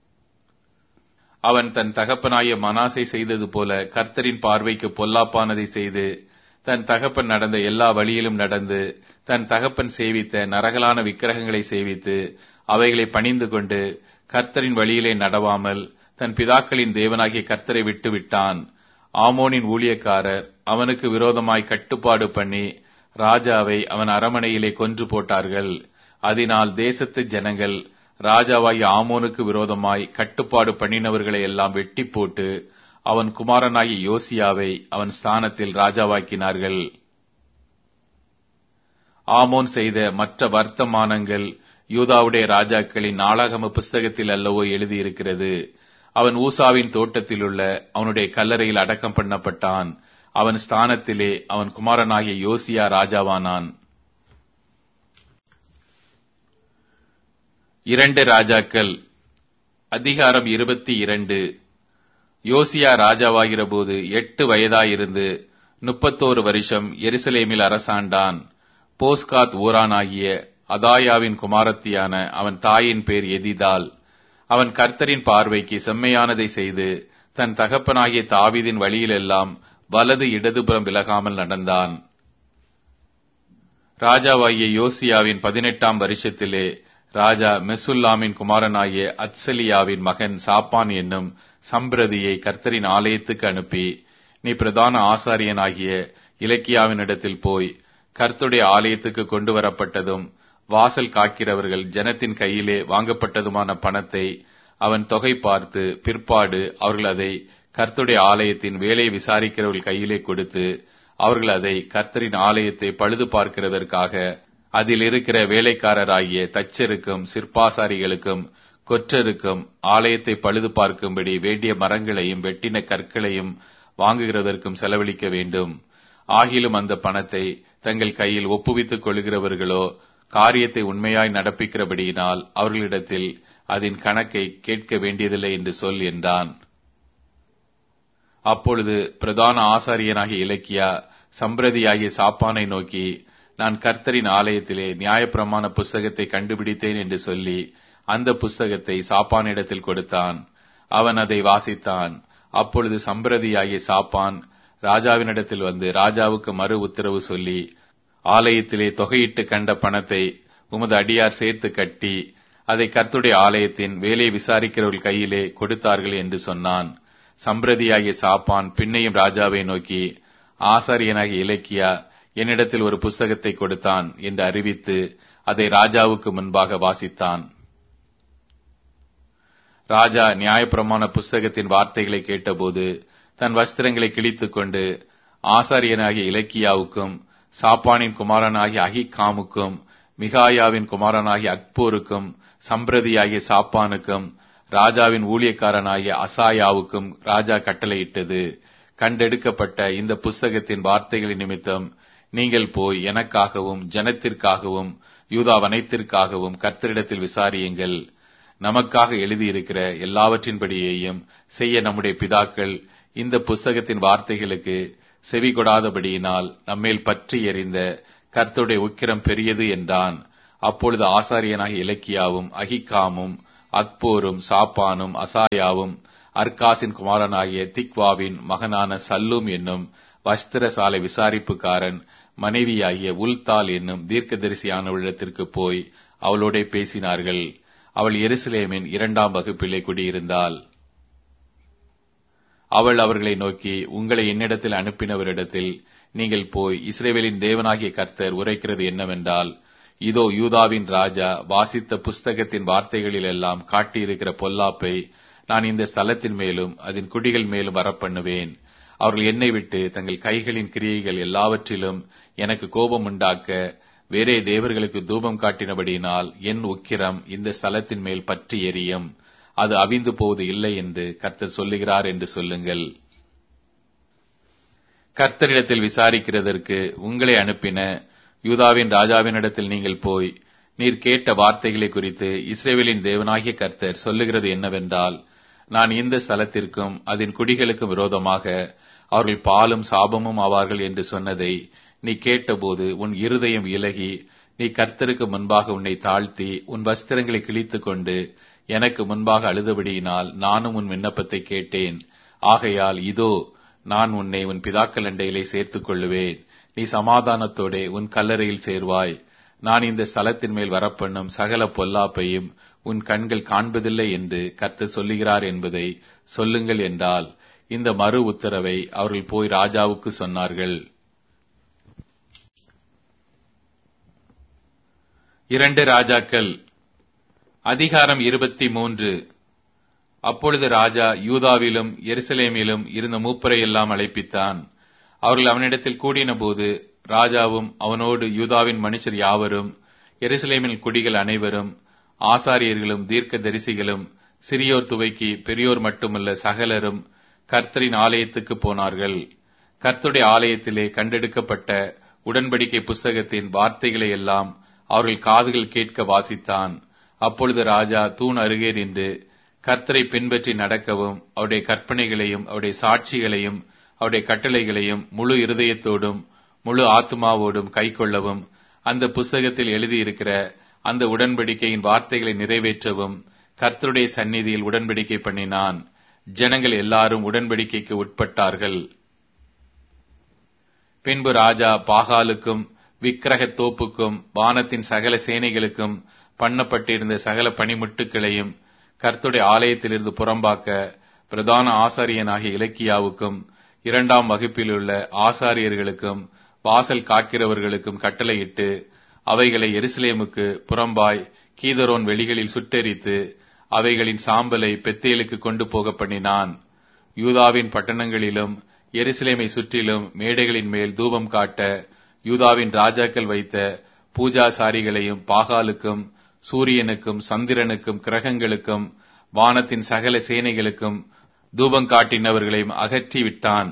அவன் தன் தகப்பனாய மனாசே செய்தது போல கர்த்தரின் பார்வைக்கு பொல்லாப்பானதை செய்து தன் தகப்பன் நடந்த எல்லா வழியிலும் நடந்து தன் தகப்பன் சேவித்த நரகலான விக்கிரகங்களை சேவித்து அவைகளை பணிந்து கொண்டு கர்த்தரின் வழியிலே நடவாமல் தன் பிதாக்களின் தேவனாகிய கர்த்தரை விட்டு விட்டான். ஆமோனின் ஊழியக்காரர் அவனுக்கு விரோதமாய் கட்டுப்பாடு பண்ணி ராஜாவை அவன் அரமனையிலே கொன்று போட்டார்கள். அதனால் தேசத்து ஜனங்கள் ராஜாவாகிய ஆமோனுக்கு விரோதமாய் கட்டுப்பாடு பண்ணினவர்களை எல்லாம் வெட்டி போட்டு அவன் குமாரனாகிய யோசியாவை அவன் ஸ்தானத்தில் ராஜாவாக்கினார்கள். ஆமோன் செய்த மற்ற வர்த்தமானங்கள் யூதாவுடைய ராஜாக்களின் நாளாகம புஸ்தகத்தில் அல்லவோ எழுதியிருக்கிறது. அவன் ஊசாவின் தோட்டத்திலுள்ள அவனுடைய கல்லறையில் அடக்கம் பண்ணப்பட்டான். அவன் ஸ்தானத்திலே அவன் குமாரனாகிய யோசியா ராஜாவானான். இரண்டு ராஜாக்கள் அதிகாரம் இருபத்தி இரண்டு. யோசியா ராஜாவாகிற போது எட்டு வயதாயிருந்து முப்பத்தோரு வருஷம் எருசலேமில் அரசாண்டான். போஸ்காத் ஊரானாகிய அதாயாவின் குமாரத்தியான அவன் தாயின் பேர் எதிதாள். அவன் கர்த்தரின் பார்வைக்கு செம்மையானதை செய்து தன் தகப்பனாகிய தாவீதின் வழியிலெல்லாம் வலது இடதுபுறம் விலகாமல் நடந்தான். ராஜாவாகிய யோசியாவின் பதினெட்டாம் வருஷத்திலே ராஜா மெசுல்லாமின் குமாரனாகிய அத்சலியாவின் மகன் சாப்பான் என்னும் சம்பிரதியை கர்த்தரின் ஆலயத்துக்கு அனுப்பி, நீ பிரதான ஆசாரியனாகிய இலக்கியாவினிடத்தில் போய் கர்த்தருடைய ஆலயத்துக்கு கொண்டு வரப்பட்டதும் வாசல் காக்கிறவர்கள் ஜனத்தின் கையிலே வாங்கப்பட்டதுமான பணத்தை அவன் தொகை பார்த்து பிற்பாடு அவர்கள் அதை கர்த்தருடைய ஆலயத்தின் வேலையை விசாரிக்கிறவர்கள் கையிலே கொடுத்து அவர்கள் அதை கர்த்தரின் ஆலயத்தை பழுது பார்க்கிறதற்காக அதில் இருக்கிற வேலைக்காரராகிய தச்சருக்கும் சிற்பாசாரிகளுக்கும் கொற்றருக்கும் ஆலயத்தை பழுது பார்க்கும்படி வேண்டிய மரங்களையும் வெட்டின கற்களையும் வாங்குகிறதற்கும் செலவழிக்க வேண்டும். ஆகிலும் அந்த பணத்தை தங்கள் கையில் ஒப்புவித்துக் கொள்கிறவர்களோ காரியத்தை உண்மையாய் நடப்பிக்கிறபடியினால் அவர்களிடத்தில் அதன் கணக்கை கேட்க வேண்டியதில்லை என்று சொல் என்றான். அப்பொழுது பிரதான ஆசாரியனாகிய இலக்கியா சம்பிரதியாகிய சாப்பானை நோக்கி, நான் கர்த்தரின் ஆலயத்திலே நியாயப்பிரமாண புஸ்தகத்தை கண்டுபிடித்தேன் என்று சொல்லி அந்த புஸ்தகத்தை சாப்பானிடத்தில் கொடுத்தான். அவன் அதை வாசித்தான். அப்பொழுது சம்பிரதியாகிய சாப்பான் ராஜாவினிடத்தில் வந்து ராஜாவுக்கு மறு உத்தரவு சொல்லி, ஆலயத்திலே தொகையிட்டு கண்ட பணத்தை உமது அடியார் சேர்த்து கட்டி அதை கர்த்தருடைய ஆலயத்தின் வேலையை விசாரிக்கிறவர்கள் கையிலே கொடுத்தார்கள் என்று சொன்னான். சம்பிரதியாகிய சாப்பான் பின்னையும் ராஜாவை நோக்கி, ஆசாரியனாகிய இலக்கியா என்னிடத்தில் ஒரு புஸ்தகத்தை கொடுத்தான் என்று அறிவித்து அதை ராஜாவுக்கு முன்பாக வாசித்தான். ராஜா நியாயப்பிரமாண புஸ்தகத்தின் வார்த்தைகளை கேட்டபோது தன் வஸ்திரங்களை கிழித்துக் கொண்டு ஆசாரியனாகிய இலக்கியாவுக்கும் சாப்பானின் குமாரனாகிய அகிகாமுக்கும் மிகாயாவின் குமாரனாகிய அக்போருக்கும் சம்பிரதியாகிய சாப்பானுக்கும் ராஜாவின் ஊழியக்காரனாகிய அசாயாவுக்கும் ராஜா கட்டளையிட்டது, கண்டெடுக்கப்பட்ட இந்த புஸ்தகத்தின் வார்த்தைகளின் நிமித்தம் நீங்கள் போய் எனக்காகவும் ஜனத்திற்காகவும் யூதாவனைத்திற்காகவும் கர்த்தரிடத்தில் விசாரியுங்கள். நமக்காக எழுதியிருக்கிற எல்லாவற்றின்படியேயும் செய்ய நம்முடைய பிதாக்கள் இந்த புஸ்தகத்தின் வார்த்தைகளுக்கு செவி கொடாதபடியினால் நம்மேல் பற்றி எறிந்த கர்த்தருடைய உக்கிரம் பெரியது என்றான். அப்பொழுது ஆசாரியனாகிய இலக்கியாவும் அகிக்காமும் அக்போரும் சாப்பானும் அசாயாவும் அர்காசின் குமாரனாகிய திக்வாவின் மகனான சல்லூம் என்னும் வஸ்திரசாலை விசாரிப்புக்காரன் மனைவியாகிய உல்தால் என்னும் தீர்க்கதரிசியானவளிடத்திற்கு போய் அவளோட பேசினார்கள். அவள் எருசலேமின் இரண்டாம் வகுப்பிலே குடியிருந்தாள். அவள் அவர்களை நோக்கி, உங்களை என்னிடத்தில் அனுப்பினவரிடத்தில் நீங்கள் போய் இஸ்ரவேலின் தேவனாகிய கர்த்தர் உரைக்கிறது என்னவென்றால், இதோ யூதாவின் ராஜா வாசித்த புஸ்தகத்தின் வார்த்தைகளிலெல்லாம் காட்டியிருக்கிற பொல்லாப்பை நான் இந்த ஸ்தலத்தின் மேலும் அதன் குடிகள் மேலும் வரப்பண்ணுவேன். அவர்கள் என்னை விட்டு தங்கள் கைகளின் கிரியைகள் எல்லாவற்றிலும் எனக்கு கோபம் உண்டாக்க வேறே தேவர்களுக்கு தூபம் காட்டினபடியினால் என் உக்கிரம் இந்த ஸ்தலத்தின் மேல் பற்றி எரியும். அது அவிந்து போவது இல்லை என்று கர்த்தர் சொல்லுகிறார் என்று சொல்லுங்கள். கர்த்தரிடத்தில் விசாரிக்கிறதற்கு உங்களை அனுப்பின யூதாவின் ராஜாவினிடத்தில் நீங்கள் போய், நீர் கேட்ட வார்த்தைகளை குறித்து இஸ்ரவேலின் தேவனாகிய கர்த்தர் சொல்லுகிறது என்னவென்றால், நான் இந்த ஸ்தலத்திற்கும் அதன் குடிகளுக்கும் விரோதமாக அவர்கள் பாலும் சாபமும் ஆவார்கள் என்று சொன்னதை நீ கேட்டபோது உன் இருதயம் இலகி, நீ கர்த்தருக்கு முன்பாக உன்னை தாழ்த்தி உன் வஸ்திரங்களை கிழித்துக் கொண்டு எனக்கு முன்பாக அழுதபடியினால் நானும் உன் விண்ணப்பத்தை கேட்டேன். ஆகையால் இதோ நான் உன்னை உன் பிதாக்கள் அண்டையிலே சேர்த்துக் கொள்ளுவேன். நீ சமாதானத்தோடே உன் கல்லறையில் சேர்வாய். நான் இந்த ஸ்தலத்தின் மேல் வரப்பண்ணும் சகல பொல்லாப்பையும் உன் கண்கள் காண்பதில்லை என்று கர்த்தர் சொல்லுகிறார் என்பதை சொல்லுங்கள் என்றால், இந்த மறு உத்தரவை அவர்கள் போய் ராஜாவுக்கு சொன்னார்கள். இரண்டு ராஜாக்கள் அதிகாரம் இருபத்தி மூன்று. அப்பொழுது ராஜா யூதாவிலும் எருசலேமிலும் இருந்த மூப்பரை எல்லாம் அழைப்பித்தான். அவர்கள் அவனிடத்தில் கூடின போது ராஜாவும் அவனோடு யூதாவின் மனுஷர் யாவரும், எருசலேமின் குடிகள் அனைவரும், ஆசாரியர்களும் தீர்க்க தரிசிகளும், சிறியோர் துவைக்கி பெரியோர் மட்டுமல்ல சகலரும் கர்த்தரின் ஆலயத்துக்கு போனார்கள். கர்த்தருடைய ஆலயத்திலே கண்டெடுக்கப்பட்ட உடன்படிக்கை புஸ்தகத்தின் வார்த்தைகளை எல்லாம் அவர்கள் காதுகள் கேட்க வாசித்தான். அப்பொழுது ராஜா தூண் அருகே நின்று கர்த்தரை பின்பற்றி நடக்கவும் அவருடைய கற்பனைகளையும் அவருடைய சாட்சிகளையும் அவருடைய கட்டளைகளையும் முழு இருதயத்தோடும் முழு ஆத்மாவோடும் கைக்கொள்ளவும், அந்த புஸ்தகத்தில் எழுதியிருக்கிற அந்த உடன்படிக்கையின் வார்த்தைகளை நிறைவேற்றவும் கர்த்தருடைய சந்நிதியில் உடன்படிக்கை பண்ணினான். ஜனங்கள் எல்லாரும் உடன்படிக்கைக்கு உட்பட்டார்கள். பின்பு ராஜா பாகாலுக்கும் விக்கிரக தோப்புக்கும் வானத்தின் சகல சேனைகளுக்கும் பண்ணப்பட்டிருந்த சகல பணிமுட்டுகளையும் கர்த்தருடைய ஆலயத்திலிருந்து புறம்பாக்க பிரதான ஆசாரியனாகிய இலக்கியாவுக்கும் இரண்டாம் வகுப்பில் உள்ள ஆசாரியர்களுக்கும் வாசல் காக்கிறவர்களுக்கும் கட்டளையிட்டு அவைகளை எருசலேமுக்கு புறம்பாய் கீதரோன் வெளிகளில் சுட்டெரித்து அவைகளின் சாம்பலை பெத்தேலுக்கு கொண்டு போக பண்ணினான். யூதாவின் பட்டணங்களிலும் எருசலேமை சுற்றிலும் மேடைகளின் மேல் தூபம் காட்ட யூதாவின் ராஜாக்கள் வைத்த பூஜாசாரிகளையும் பாகாலுக்கும் சூரியனுக்கும் சந்திரனுக்கும் கிரகங்களுக்கும் வானத்தின் சகல சேனைகளுக்கும் தூபம் காட்டினவர்களையும் அகற்றி விட்டான்.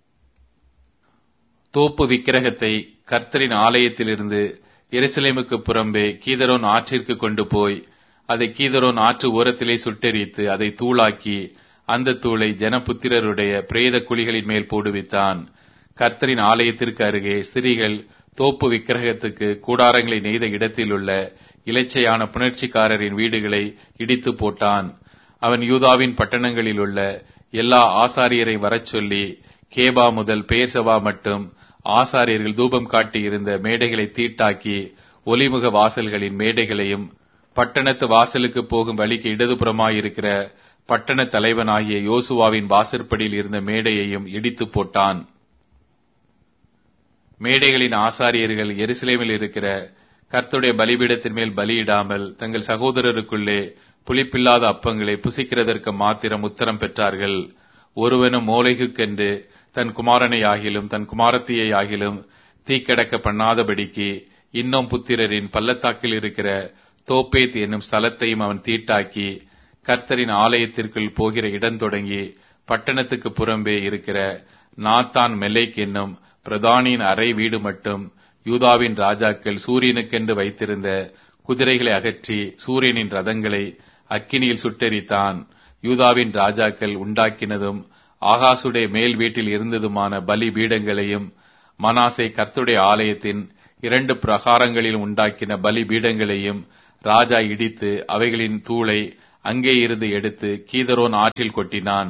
தோப்பு விக்கிரகத்தை கர்த்தரின் ஆலயத்திலிருந்து எருசலேமுக்கு புறம்பே கீதரோன் ஆற்றிற்கு கொண்டு போய் அதை கீதரோன் ஆற்று ஓரத்திலே சுட்டெரித்து அதை தூளாக்கி அந்த தூளை ஜனபுத்திரருடைய பிரேத குழிகளின் மேல் போடுவித்தான். கர்த்தரின் ஆலயத்திற்கு அருகே ஸ்திரீகள் தோப்பு விக்கிரகத்துக்கு கூடாரங்களை நெய்த இடத்தில் உள்ள இலச்சையான புணர்ச்சிக்காரரின் வீடுகளை இடித்து போட்டான். அவன் யூதாவின் பட்டணங்களில் உள்ள எல்லா ஆசாரியரை வரச் சொல்லி கேபா முதல் பெயர்சபா மட்டும் ஆசாரியர்கள் தூபம் காட்டி இருந்த மேடைகளை தீட்டாக்கி ஒலிமுக வாசல்களின் மேடைகளையும் பட்டணத்து வாசலுக்கு போகும் வழிக்கு இடதுபுறமாயிருக்கிற பட்டண தலைவனாகிய யோசுவாவின் வாசற்படியில் இருந்த மேடையையும் இடித்து போட்டான். மேடைகளின் ஆசாரியர்கள் எருசலேமில் இருக்கிற கர்த்தருடைய பலிபீடத்தின் மேல் பலியிடாமல் தங்கள் சகோதரருக்குள்ளே புளிப்பில்லாத அப்பங்களை புசிக்கிறதற்கு மாத்திரம் உத்தரம் பெற்றார்கள். ஒருவனும் மோளேகுக்கென்று தன் குமாரனை ஆகிலும் தன் குமாரத்தியை ஆகிலும் தீக்கடக்க பண்ணாதபடிக்கு இன்னும் புத்திரரின் பள்ளத்தாக்கில் இருக்கிற தோப்பேத் என்னும் ஸ்தலத்தையும் அவன் தீட்டாக்கி கர்த்தரின் ஆலயத்திற்குள் போகிற இடம் தொடங்கி பட்டணத்துக்கு புறம்பே இருக்கிற நாத்தான் மெலேக் என்னும் பிரதானியின் அறை வீடு மட்டும் யூதாவின் ராஜாக்கள் சூரியனுக்கென்று வைத்திருந்த குதிரைகளை அகற்றி சூரியனின் ரதங்களை அக்கினியில் சுட்டெரித்தான். யூதாவின் ராஜாக்கள் உண்டாக்கினதும் ஆகாசுடைய மேல் வீட்டில் இருந்ததுமான பலி பீடங்களையும் மனாசே கர்த்தருடைய ஆலயத்தின் இரண்டு பிரகாரங்களில் உண்டாக்கின பலி பீடங்களையும் ராஜா இடித்து அவைகளின் தூளை அங்கே இருந்து எடுத்து கீதரோன் ஆற்றில் கொட்டினான்.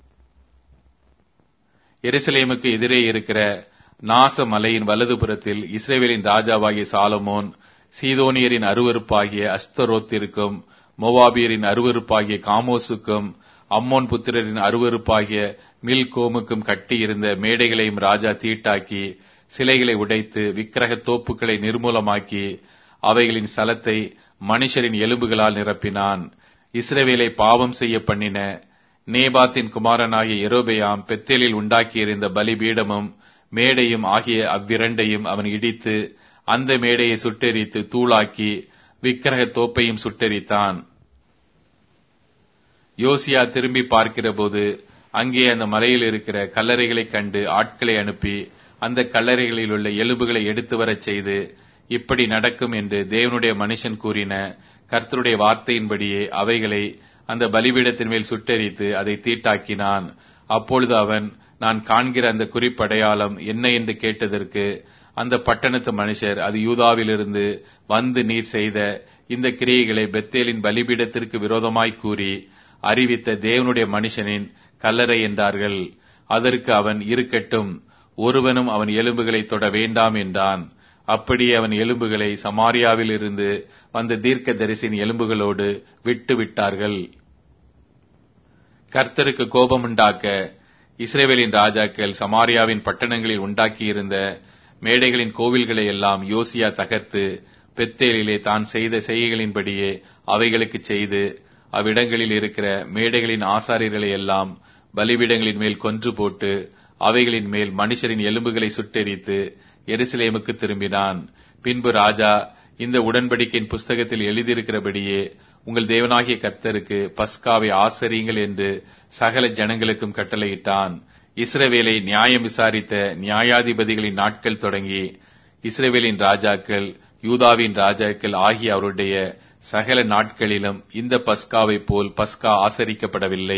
எருசலேமுக்கு எதிரே இருக்கிற நாச மலையின் வலதுபுறத்தில் இஸ்ரவேலின் ராஜாவாகிய சாலமோன் சீதோனியரின் அருவருப்பாகிய அஸ்தரோத்திற்கும் மோவாபியரின் அருவருப்பாகிய காமோசுக்கும் அம்மோன் புத்திரரின் அருவருப்பாகிய மில்கோமுக்கும் கட்டி இருந்த மேடைகளையும் ராஜா தீட்டாக்கி சிலைகளை உடைத்து விக்கிரக தோப்புகளை நிர்மூலமாக்கி அவைகளின் ஸ்தலத்தை மனுஷரின் எலும்புகளால் நிரப்பினான். இஸ்ரவேலை பாவம் செய்ய பண்ணின நேபாத்தின் குமாரனாகிய யெரொபெயாம் பெத்தேலில் உண்டாக்கியிருந்த பலிபீடமும் மேடையும் ஆகிய அவ்விரண்டையும் அவன் இடித்து அந்த மேடையை சுட்டெரித்து தூளாக்கி விக்கிரக தோப்பையும் சுட்டெரித்தான். யோசியா திரும்பி பார்க்கிற போது அங்கே அந்த மலையில் இருக்கிற கல்லறைகளை கண்டு ஆட்களை அனுப்பி அந்த கல்லறைகளில் உள்ள எலும்புகளை எடுத்து வரச் செய்து, இப்படி நடக்கும் என்று தேவனுடைய மனுஷன் கூறின கர்த்தருடைய வார்த்தையின்படியே அவைகளை அந்த பலிபீடத்தின் மேல் சுட்டெரித்து அதை தீட்டாக்கினான். அப்பொழுது அவன், நான் காண்கிற அந்த குறிப்படையாளம் என்ன என்று கேட்டதற்கு, அந்த பட்டணத்து மனுஷர், அது யூதாவிலிருந்து வந்து நீர் செய்த இந்த கிரியைகளை பெத்தேலின் பலிபீடத்திற்கு விரோதமாய் கூறி அறிவித்த தேவனுடைய மனுஷனின் கல்லறை என்றார்கள். அதற்கு அவன், இருக்கட்டும், ஒருவனும் அவன் எலும்புகளை தொட வேண்டாம் என்றான். அப்படியே அவன் எலும்புகளை சமாரியாவில் இருந்து வந்த தீர்க்க தரிசின் எலும்புகளோடு விட்டு விட்டார்கள். கர்த்தருக்கு கோபமுண்டாக்க இஸ்ரவேலின் ராஜாக்கள் சமாரியாவின் பட்டணங்களில் உண்டாக்கியிருந்த மேடைகளின் கோவில்களை எல்லாம் யோசியா தகர்த்து பெத்தேலிலே தான் செய்த செய்கைகளின்படியே அவைகளுக்கு செய்து அவ்விடங்களில் இருக்கிற மேடைகளின் ஆசாரியர்களை எல்லாம் பலிபீடங்களின் மேல் கொன்று போட்டு அவைகளின் மேல் மனுஷரின் எலும்புகளை சுட்டெரித்து எருசலேமுக்கு திரும்பினான். பின்பு ராஜா, இந்த உடன்படிக்கையின் புஸ்தகத்தில் எழுதியிருக்கிறபடியே உங்கள் தேவனாகிய கர்த்தருக்கு பஸ்காவை ஆசரியுங்கள் என்று சகல ஜனங்களுக்கும் கட்டளையிட்டான். இஸ்ரவேலை நியாயம் விசாரித்த நியாயாதிபதிகளின் நாட்கள் தொடங்கி இஸ்ரவேலின் ராஜாக்கள் யூதாவின் ராஜாக்கள் ஆகிய அவருடைய சகல நாட்களிலும் இந்த பஸ்காவை போல் பஸ்கா ஆசரிக்கப்படவில்லை.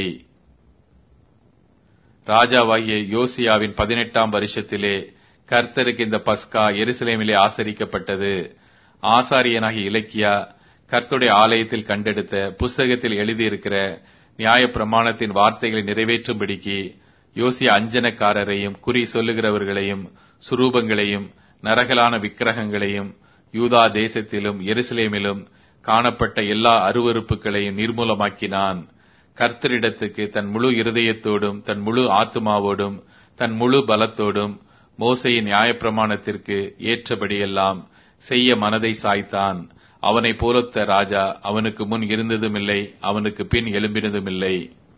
ராஜாவாகிய யோசியாவின் பதினெட்டாம் வருஷத்திலே கர்த்தருக்கு இந்த பஸ்கா எருசலேமிலே ஆசரிக்கப்பட்டது. ஆசாரியனாகிய இலக்கியா கர்த்தருடைய ஆலயத்தில் கண்டெடுத்த புஸ்தகத்தில் எழுதியிருக்கிற நியாய பிரமாணத்தின் வார்த்தைகளை நிறைவேற்றும்படிக்கு யோசியா அஞ்சனக்காரரையும் குறி சொல்லுகிறவர்களையும் சுரூபங்களையும் நரகலான விக்கிரகங்களையும் யூதா தேசத்திலும் எருசலேமிலும் காணப்பட்ட எல்லா அருவருப்புகளையும் நிர்மூலமாக்கினான். கர்த்தரிடத்துக்கு தன் முழு இருதயத்தோடும் தன் முழு ஆத்துமாவோடும் தன் முழு பலத்தோடும் மோசேயின் நியாயப்பிரமாணத்திற்கு ஏற்றபடியெல்லாம் செய்ய மனதை சாய்த்தான். அவனை போலொத்த ராஜா அவனுக்கு முன் இருந்ததுமில்லை, அவனுக்கு பின் எழும்பினதுமில்லை.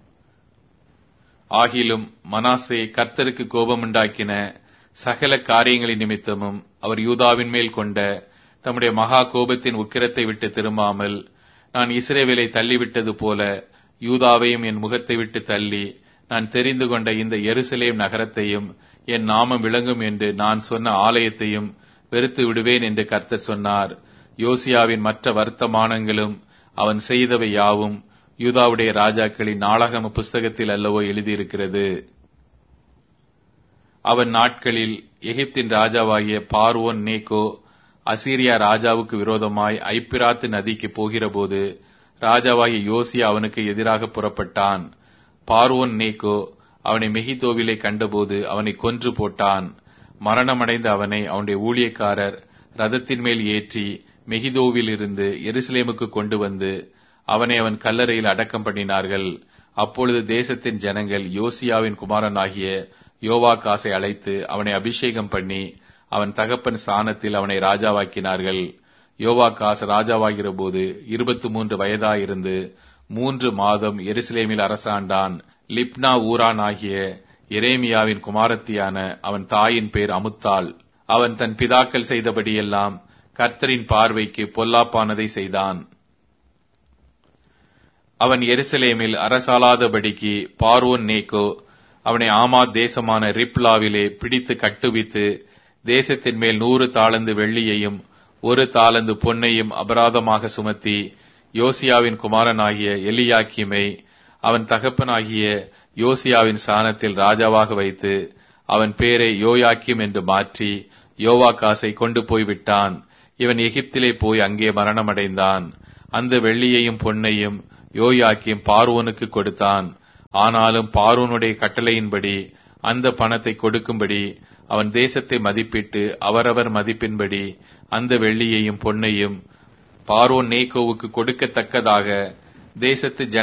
ஆகிலும் மனாசே கர்த்தருக்கு கோபமுண்டாக்கின சகல காரியங்களின் நிமித்தமும் அவர் யூதாவின் மேல் கொண்ட தம்முடைய மகா கோபத்தின் உக்கிரத்தை விட்டு திரும்பாமல், நான் இஸ்ரவேலை தள்ளிவிட்டது போல யூதாவையும் என் முகத்தை விட்டு தள்ளி நான் தெரிந்து கொண்ட இந்த எருசலேம் நகரத்தையும் என் நாமம் விளங்கும் என்று நான் சொன்ன ஆலயத்தையும் வெறுத்து விடுவேன் என்று கர்த்தர் சொன்னார். யோசியாவின் மற்ற வர்த்தமானங்களும் அவன் செய்தவை யாவும் யூதாவுடைய ராஜாக்களின் நாளாகம புஸ்தகத்தில் அல்லவோ எழுதியிருக்கிறது. அவன் நாட்களில் எகிப்தின் ராஜாவாகிய பார்வோன் நேகோ அசீரியா ராஜாவுக்கு விரோதமாய் ஐப்பிராத்து நதிக்கு போகிற போது ராஜாவாகிய யோசியா அவனுக்கு எதிராக புறப்பட்டான். பார்வோன் நேகோ அவனை மெகிதோவிலே கண்டபோது அவனை கொன்று போட்டான். மரணமடைந்த அவனை அவனுடைய ஊழியக்காரர் ரதத்தின் மேல் ஏற்றி மெகிதோவில் இருந்து எருசலேமுக்கு கொண்டு வந்து அவனை அவன் கல்லறையில் அடக்கம் பண்ணினார்கள். அப்பொழுது தேசத்தின் ஜனங்கள் யோசியாவின் குமாரனாகிய யோவாகாசை அழைத்து அவனை அபிஷேகம் பண்ணி அவன் தகப்பன் ஸ்தானத்தில் அவனை ராஜாவாக்கினார்கள். யோவாகாஸ் ராஜாவாகிற போது இருபத்தி மூன்று வயதாயிருந்து மூன்று மாதம் எருசலேமில் அரசாண்டான். லிப்னா ஊரான் ஆகிய எரேமியாவின் குமாரத்தியான அவன் தாயின் பேர் அமுத்தாள். அவன் தன் பிதாக்கள் செய்தபடியெல்லாம் கர்த்தரின் பார்வைக்கு பொல்லாப்பானதை செய்தான். அவன் எருசலேமில் அரசாளாதபடிக்கு பார்வோன் நேகோ அவனை ஆமாத் தேசமான ரிப்லாவிலே பிடித்து கட்டுவித்து தேசத்தின் மேல் நூறு தாளந்து வெள்ளியையும் ஒரு தாளந்து பொன்னையும் அபராதமாக சுமத்தி யோசியாவின் குமாரனாகிய எலியாக்கிமை அவன் தகப்பனாகிய யோசியாவின் ஸ்தானத்தில் ராஜாவாக வைத்து அவன் பேரை யோயாக்கிம் என்று மாற்றி யோவாகாசை கொண்டு போய்விட்டான். இவன் எகிப்திலே போய் அங்கே மரணமடைந்தான். அந்த வெள்ளியையும் பொன்னையும் யோயாக்கிம் பார்வோனுக்கு கொடுத்தான். ஆனாலும் பார்வோனுடைய கட்டளையின்படி அந்த பணத்தை கொடுக்கும்படி அவன் தேசத்தை மதிப்பிட்டு அவரவர் மதிப்பின்படி அந்த வெள்ளியையும் பொன்னையும் பார்வோன் நேகோவுக்கு கொடுக்கத்தக்கதாக தேசத்து